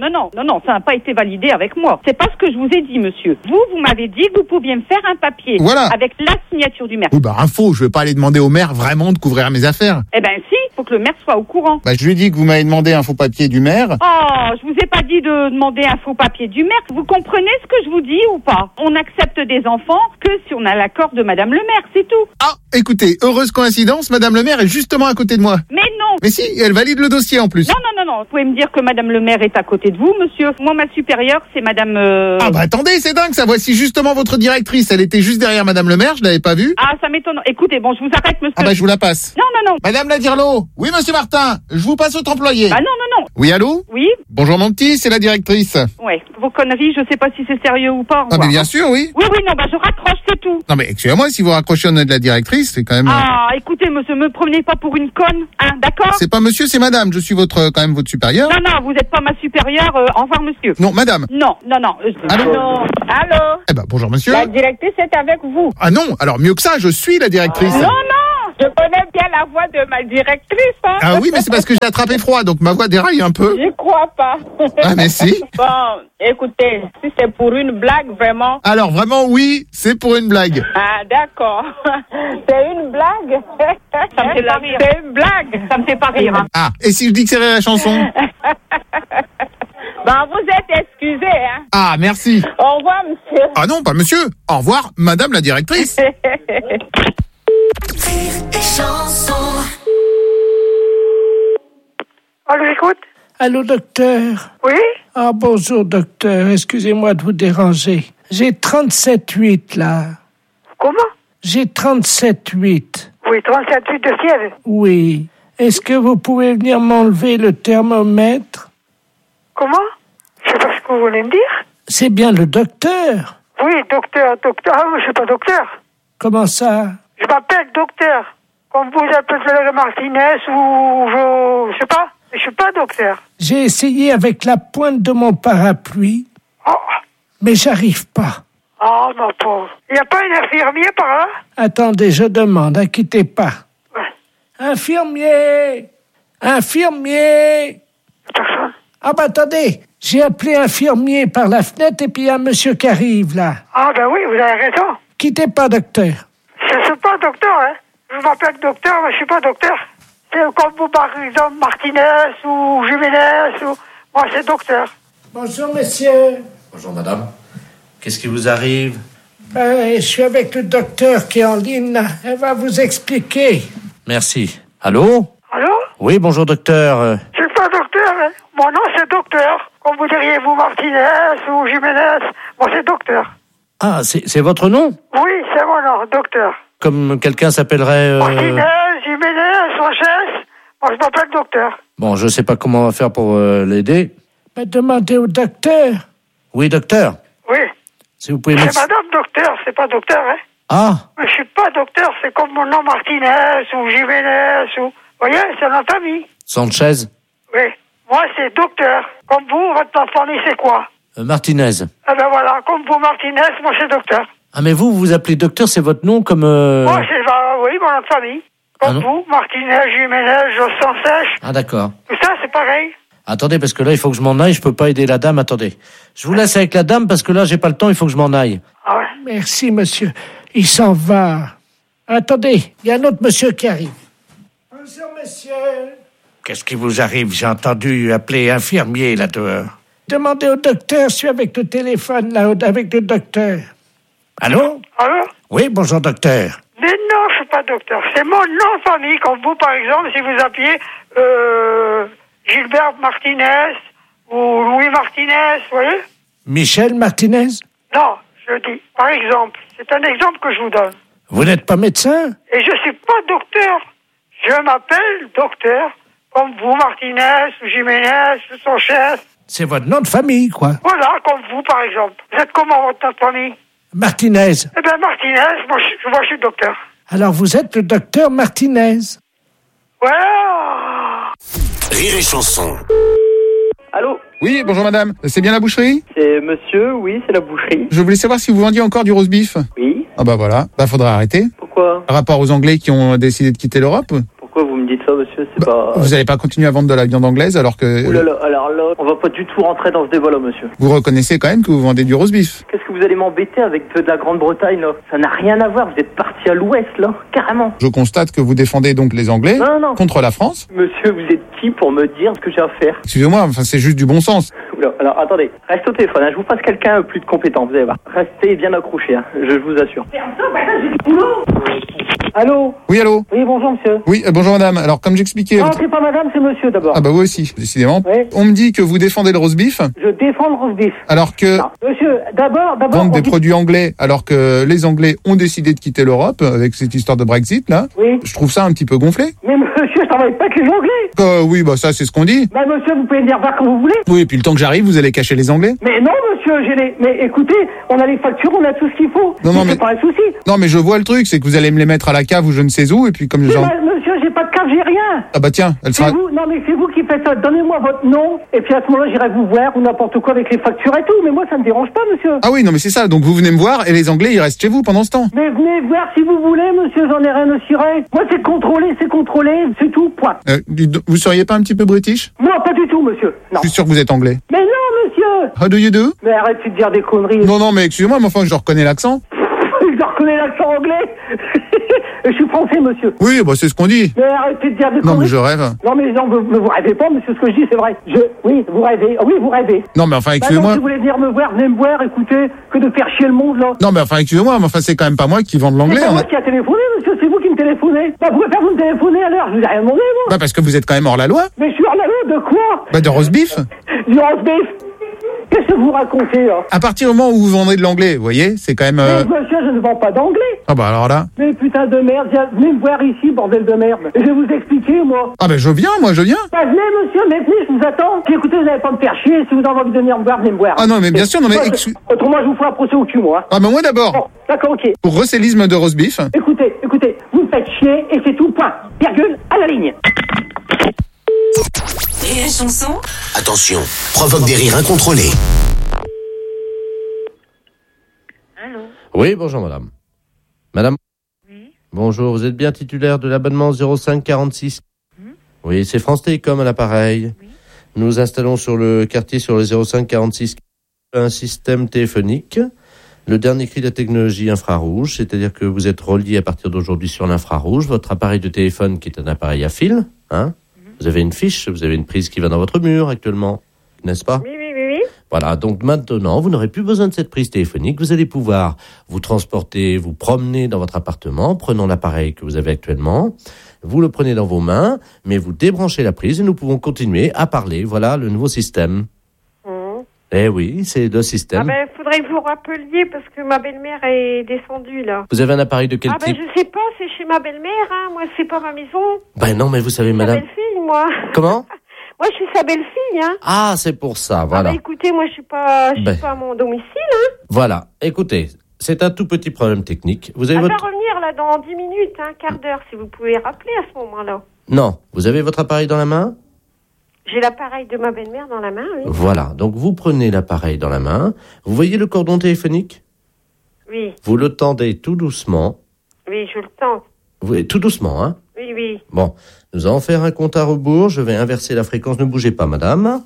non, non, non, non, ça n'a pas été validé avec moi. C'est pas ce que je vous ai dit, monsieur. Vous, vous m'avez dit que vous pouviez me faire un papier. Voilà. Avec la signature du maire. Oui, bah, info, je vais pas aller demander au maire vraiment de couvrir mes affaires. Eh ben, si, il faut que le maire soit au courant. Bah, je lui ai dit que vous m'avez demandé un faux papier du maire. Oh, je vous ai pas dit de demander un faux papier du maire. Vous comprenez ce que je vous dis ou pas? On accepte des enfants que si on a l'accord de madame le maire, c'est tout. Ah, écoutez, heureuse coïncidence, madame le maire est justement à côté de moi. Mais non. Mais si, elle valide le dossier en plus. Non, non, non, non. Vous pouvez me dire que madame le maire est à côté de vous, monsieur. Moi, ma supérieure, c'est madame... Euh... Ah bah attendez, c'est dingue ça. Voici justement votre directrice. Elle était juste derrière madame le maire, je l'avais pas vue. Ah, ça m'étonne. Écoutez, bon, je vous arrête, monsieur. Ah bah je vous la passe. Non, non, non. Madame Ladirlo. Oui, monsieur Martin. Je vous passe votre employé. Ah non, non, non. Oui, allô? Oui. Bonjour mon petit, c'est la directrice. Ouais, vos conneries, je sais pas si c'est sérieux ou pas. Ah mais bien sûr, oui. Oui, oui, non, bah je raccroche, c'est tout. Non mais excusez-moi, si vous raccrochez au nez de la directrice, c'est quand même... Ah, écoutez, monsieur, me prenez pas pour une conne, hein, d'accord? C'est pas monsieur, c'est madame. Je suis votre, quand même votre supérieur. Non, non, vous êtes pas ma supérieure. Euh, au revoir, monsieur. Non, madame. Non, non, non. Euh, Allô? non. Allô? Eh ben bonjour monsieur. La directrice est avec vous. Ah non, alors mieux que ça, je suis la directrice. Non, non, je connais bien la voix de ma directrice. Hein. Ah oui, mais c'est parce que j'ai attrapé froid, donc ma voix déraille un peu. J'y crois pas. Ah mais si. Bon, écoutez, si c'est pour une blague, vraiment. Alors vraiment oui, c'est pour une blague. Ah d'accord. C'est une blague. Ça me fait pas rire. C'est une blague. Ça me fait pas rire. Hein. Ah, et si je dis que c'est la chanson? Ben, vous êtes excusé, hein. Ah, merci. Au revoir, monsieur. Ah non, pas monsieur. Au revoir, madame la directrice. Allô, j'écoute. Allô, docteur? Oui? Ah, bonjour, docteur. Excusez-moi de vous déranger. J'ai trente-sept huit, là. Comment? J'ai trente-sept huit. Oui, trente-sept huit de fièvre. Oui. Est-ce que vous pouvez venir m'enlever le thermomètre? Comment? Je sais pas ce que vous voulez me dire. C'est bien le docteur. Oui, docteur, docteur. Ah, je suis pas docteur. Comment ça? Je m'appelle docteur. Comme vous appelez Martinez ou je... je sais pas. Je suis pas docteur. J'ai essayé avec la pointe de mon parapluie, oh. mais j'arrive pas. Oh, ma pauvre. Il n'y a pas un infirmier par là? Attendez, je demande, inquiétez pas. Ouais. Infirmier! Infirmier! Personne. Ah bah attendez, j'ai appelé infirmier par la fenêtre et puis il y a un monsieur qui arrive là. Ah ben oui, vous avez raison. Quittez pas, docteur. Je ne suis pas docteur, hein. Je m'appelle docteur, mais je suis pas docteur. C'est comme vous, par exemple, Martinez ou Jiménez ou... Moi, c'est docteur. Bonjour, monsieur. Bonjour, madame. Qu'est-ce qui vous arrive? Ben, je suis avec le docteur qui est en ligne, là. Elle va vous expliquer. Merci. Allô? Allô? Oui, bonjour, docteur. Je suis pas docteur, hein. Mon nom, c'est docteur. Comme vous diriez, vous, Martinez ou Jiménez. Moi, c'est docteur. Ah, c'est, c'est votre nom? Oui, c'est mon nom, docteur. Comme quelqu'un s'appellerait... Euh... Martinez, Jiménez, Sanchez. Moi, je m'appelle docteur. Bon, je sais pas comment on va faire pour euh, l'aider. Ben, demandez au docteur. Oui, docteur. Oui. Si vous pouvez c'est madame docteur, c'est pas docteur, hein. Ah. Mais je suis pas docteur, c'est comme mon nom Martinez ou Jiménez ou... Vous voyez, c'est notre famille. Sanchez? Oui. Moi, c'est docteur. Comme vous, votre famille, c'est quoi? euh, Martinez. Eh ben voilà, comme vous, Martinez, moi, c'est docteur. Ah, mais vous, vous vous appelez docteur, c'est votre nom comme... Euh... Moi, c'est... Bah, oui, mon nom de famille. Comme ah, vous, Martinez, Jiménez, Jossan Sèche. Ah, d'accord. Tout ça, c'est pareil. Attendez, parce que là, il faut que je m'en aille, je peux pas aider la dame, attendez. Je vous laisse avec la dame, parce que là, j'ai pas le temps, il faut que je m'en aille. Ah ouais? Merci, monsieur. Il s'en va. Attendez, il y a un autre monsieur qui arrive. Bonjour, monsieur. Qu'est-ce qui vous arrive? J'ai entendu appeler infirmier, là, dehors. Demandez au docteur, je suis avec le téléphone, là, avec le docteur. Allô? Allô? Oui, bonjour, docteur. Mais non, je suis pas docteur. C'est mon nom de famille, comme vous, par exemple, si vous appuyez euh, Gilbert Martinez ou Louis Martinez, vous voyez? Michel Martinez? Non, je dis, par exemple. C'est un exemple que je vous donne. Vous n'êtes pas médecin? Et je suis pas docteur. Je m'appelle docteur, comme vous, Martinez, ou Jiménez, ou Sanchez. C'est votre nom de famille, quoi. Voilà, comme vous, par exemple. Vous êtes comment, votre nom de famille? Martinez. Eh bien, Martinez, moi je, moi, je suis docteur. Alors, vous êtes le docteur Martinez. Voilà. Rire et chanson. Allô? Oui, bonjour madame. C'est bien la boucherie? C'est monsieur, oui, c'est la boucherie. Je voulais savoir si vous vendiez encore du roast beef. Oui. Ah bah voilà, bah faudra arrêter. Pourquoi? Par rapport aux Anglais qui ont décidé de quitter l'Europe. Pourquoi vous me dites ça, monsieur? C'est c'est pas... Vous n'allez pas continuer à vendre de la viande anglaise alors que... Ouh là là, alors là, on va pas du tout rentrer dans ce débat-là, monsieur. Vous reconnaissez quand même que vous vendez du roast beef. Qu'est-ce que vous allez m'embêter avec de la Grande-Bretagne, là? Ça n'a rien à voir, vous êtes parti à l'ouest, là, carrément. Je constate que vous défendez donc les Anglais non, non. contre la France. Monsieur, vous êtes qui pour me dire ce que j'ai à faire? Excusez-moi, enfin c'est juste du bon sens. Oula, alors attendez, reste au téléphone, hein, je vous passe quelqu'un plus de compétent, vous allez voir. Restez bien accroché, hein, je vous assure. Allô? Oui, allô? Oui, bonjour, monsieur. Oui, euh, bonjour madame. Alors comme j'expliquais... Non, votre- c'est pas madame, c'est monsieur d'abord. Ah bah vous aussi, décidément. Oui. On me dit que vous défendez le roast beef Je défends le roast beef. alors que... Non, monsieur, d'abord, d'abord... vendre on des dit- produits anglais alors que les Anglais ont décidé de quitter l'Europe avec cette histoire de Brexit là. Oui. Je trouve ça un petit peu gonflé. Mais monsieur, je travaille pas avec les Anglais. Euh, oui, bah ça c'est ce qu'on dit. Bah monsieur, vous pouvez venir voir quand vous voulez. Oui, et puis le temps que j'arrive, vous allez cacher les Anglais. Mais non, monsieur, j'ai les... Mais écoutez, on a les factures, on a tout ce qu'il faut. Non, non, C'est mais- pas un souci. Non mais je vois le truc, c'est que vous allez me les mettre à la cave ou je ne sais où et puis comme Mais genre... bah, monsieur, j'ai pas de carte, j'ai rien. Ah bah tiens, elle C'est sera... vous, non mais c'est vous qui faites ça. Donnez-moi votre nom et puis à ce moment-là, j'irai vous voir ou n'importe quoi avec les factures et tout. Mais moi, ça me dérange pas, monsieur. Ah oui, non mais c'est ça, donc vous venez me voir et les Anglais ils restent chez vous pendant ce temps. Mais venez voir si vous voulez, monsieur, j'en ai rien à cirer. Moi, c'est contrôlé, c'est contrôlé, c'est tout, point. Euh, dites donc, vous seriez pas un petit peu british? Moi, pas du tout, monsieur. Non. Je suis sûr que vous êtes anglais. Mais non, monsieur. How do you do? Mais arrêtez de dire des conneries. Non, non, mais excusez-moi, mais enfin je reconnais l'accent. Je reconnais l'accent anglais. Je suis français, monsieur. Oui, bah c'est ce qu'on dit. Mais arrêtez de dire des Non conneries. mais je rêve. Non, mais non, vous, vous rêvez pas, monsieur, ce que je dis, c'est vrai. Je, oui, vous rêvez. Oui, vous rêvez. Non mais enfin Bah non, excusez-moi. si vous voulez venir me voir, venez me voir, écoutez, que de faire chier le monde, là. Non mais enfin excusez-moi, mais enfin c'est quand même pas moi qui vends de C'est l'anglais. pas on moi a- qui a téléphoné, monsieur, c'est vous qui me téléphonez. Bah, vous pouvez faire vous me téléphoner à l'heure, je vous ai rien demandé, moi. Bah parce que vous êtes quand même hors la loi. Mais je suis hors la loi, de quoi? Bah de roast beef. Du roast beef. Qu'est-ce que vous racontez, là? À partir du moment où vous vendez de l'anglais, vous voyez, c'est quand même... euh, Mais monsieur, je ne vends pas d'anglais. Ah bah alors là... Mais putain de merde, viens- venez me voir ici, bordel de merde. Je vais vous expliquer, moi. Ah bah je viens, moi je viens. Bah, venez, monsieur, mais venez, je vous attends. Puis écoutez, vous n'allez pas me faire chier. Si vous avez envie de venir me voir, venez me voir. Ah non mais bien sûr, non mais... Moi, je- excu- Autrement, je vous ferai un procès au cul, moi. Ah bah moi d'abord, Bon, d'accord, ok. pour recélisme de roast beef... Écoutez, écoutez, vous me faites chier et c'est tout, point. Virgule, à la ligne. Et la chanson? Attention, provoque des rires incontrôlés. Oui, bonjour madame. Madame? Oui. Bonjour, vous êtes bien titulaire de l'abonnement zéro cinq quarante-six? Oui, c'est France Télécom à l'appareil. Oui. Nous installons sur le quartier, sur le zéro cinq quarante-six, un système téléphonique. Le dernier cri de la technologie infrarouge, c'est-à-dire que vous êtes relié à partir d'aujourd'hui sur l'infrarouge. Votre appareil de téléphone qui est un appareil à fil, hein. Vous avez une fiche, vous avez une prise qui va dans votre mur actuellement, n'est-ce pas? Oui, oui, oui, oui. Voilà, donc maintenant, vous n'aurez plus besoin de cette prise téléphonique. Vous allez pouvoir vous transporter, vous promener dans votre appartement, prenant l'appareil que vous avez actuellement. Vous le prenez dans vos mains, mais vous débranchez la prise et nous pouvons continuer à parler. Voilà le nouveau système. Mmh. Eh oui, c'est le système. Ah ben, faudrait que vous rappeliez parce que ma belle-mère est descendue, là. Vous avez un appareil de quel Ah ben, type? je sais pas, c'est chez ma belle-mère, hein. Moi, c'est pas ma maison. Ben non, mais vous savez, Ma madame... belle-fille, moi. Comment? Moi, je suis sa belle-fille, hein. Ah, c'est pour ça, Ah voilà. bah, écoutez, moi, je suis pas, je Ben. suis pas à mon domicile, hein. Voilà, écoutez, c'est un tout petit problème technique. Vous avez Elle votre... va revenir, là, dans dix minutes, un quart d'heure, si vous pouvez rappeler à ce moment-là. Non, vous avez votre appareil dans la main? J'ai l'appareil de ma belle-mère dans la main, oui. Voilà, donc vous prenez l'appareil dans la main, vous voyez le cordon téléphonique? Oui, Vous le tendez tout doucement, oui, je le tente. vous, tout doucement, hein? Oui, oui. Bon, nous allons faire un compte à rebours, je vais inverser la fréquence, ne bougez pas, madame.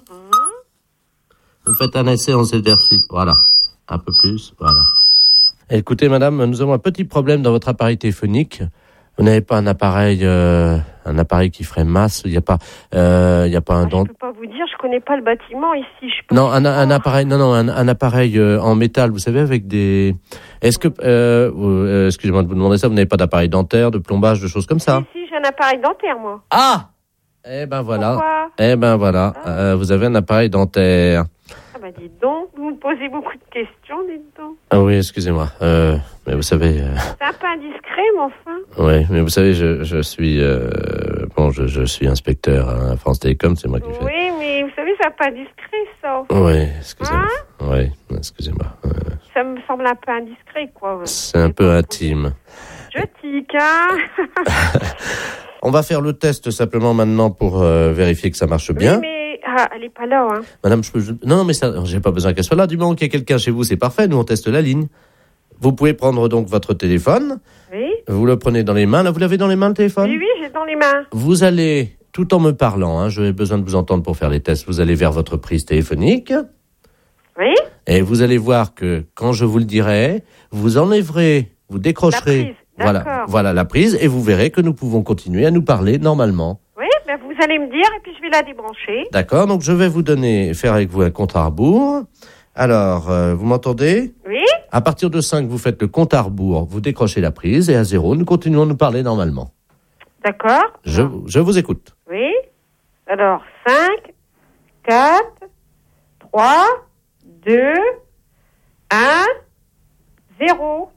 Vous faites un essai en zéro, voilà, un peu plus, voilà. Écoutez, madame, nous avons un petit problème dans votre appareil téléphonique. Vous n'avez pas un appareil, euh, un appareil qui ferait masse. Il n'y a pas, euh, il y a pas un dent. Je peux pas vous dire, je connais pas le bâtiment ici. Je peux Non, un, un appareil, non, non, un, un appareil euh, en métal. Vous savez, avec des. Est-ce que, euh, euh, excusez-moi de vous demander ça, vous n'avez pas d'appareil dentaire, de plombage, de choses comme ça? Si, si, j'ai un appareil dentaire, moi. Ah. Eh ben voilà. Pourquoi? Eh ben voilà. Euh, vous avez un appareil dentaire. Ah bah dites donc, vous me posez beaucoup de questions, dites donc. Ah oui, excusez-moi. Euh, mais vous savez. Euh... C'est un peu indiscret, mais enfin. Oui, mais vous savez, je, je suis euh, bon, je, je suis inspecteur à France Télécom, c'est moi qui fais. Oui, mais vous savez, c'est un peu indiscret, ça. Oui, excusez-moi. Hein? Oui, excusez-moi. Euh, Ça me semble un peu indiscret, quoi. c'est un peu intime. Je tique, hein. On va faire le test simplement maintenant pour euh, vérifier que ça marche bien. Oui, mais ah, elle est pas là, hein. Madame, je peux... je- Non, mais ça, j'ai pas besoin qu'elle soit là. Du moment qu'il y a quelqu'un chez vous, c'est parfait. Nous, on teste la ligne. Vous pouvez prendre donc votre téléphone. Oui. Vous le prenez dans les mains. Là, vous l'avez dans les mains, le téléphone? Oui, oui, j'ai dans les mains. Vous allez tout en me parlant, hein, j'aurai besoin de vous entendre pour faire les tests, vous allez vers votre prise téléphonique. Oui. Et vous allez voir que quand je vous le dirai, vous enlèverez, vous décrocherez. La prise, voilà, d'accord. voilà la prise et vous verrez que nous pouvons continuer à nous parler normalement. Oui, ben vous allez me dire et puis je vais la débrancher. D'accord, donc je vais vous donner, faire avec vous un compte à rebours. Alors, euh, vous m'entendez? Oui. À partir de cinq, vous faites le compte à rebours, vous décrochez la prise et à zéro, nous continuons à nous parler normalement. D'accord. Je, je vous écoute. Oui. Alors, cinq, quatre, trois, deux, un, zéro.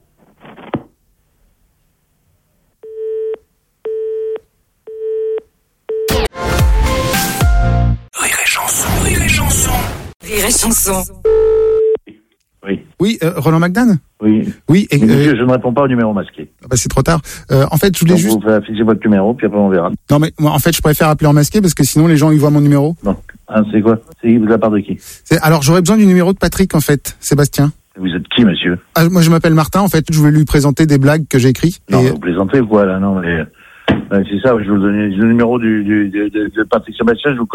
Rire et chanson, rire et chanson. Rire et chanson. Oui. Oui, euh, Roland McDan. Oui. Oui. Et, Mais monsieur, euh, je ne réponds pas au numéro masqué. bah, c'est trop tard. Euh, en fait, je voulais Donc, juste. vous faites afficher votre numéro, puis après on verra. Non, mais moi, en fait, je préfère appeler en masqué parce que sinon les gens ils voient mon numéro. Non. Ah, c'est quoi? C'est de la part de qui? C'est... Alors, j'aurais besoin du numéro de Patrick, en fait, Sébastien. Vous êtes qui, monsieur? Ah, moi, je m'appelle Martin. En fait, je voulais lui présenter des blagues que j'ai écrites. Non, et... vous plaisantez ou quoi, là? Non, mais... euh, c'est ça, je vais vous donner le numéro du, du, de, de, de Patrick Sébastien, je vous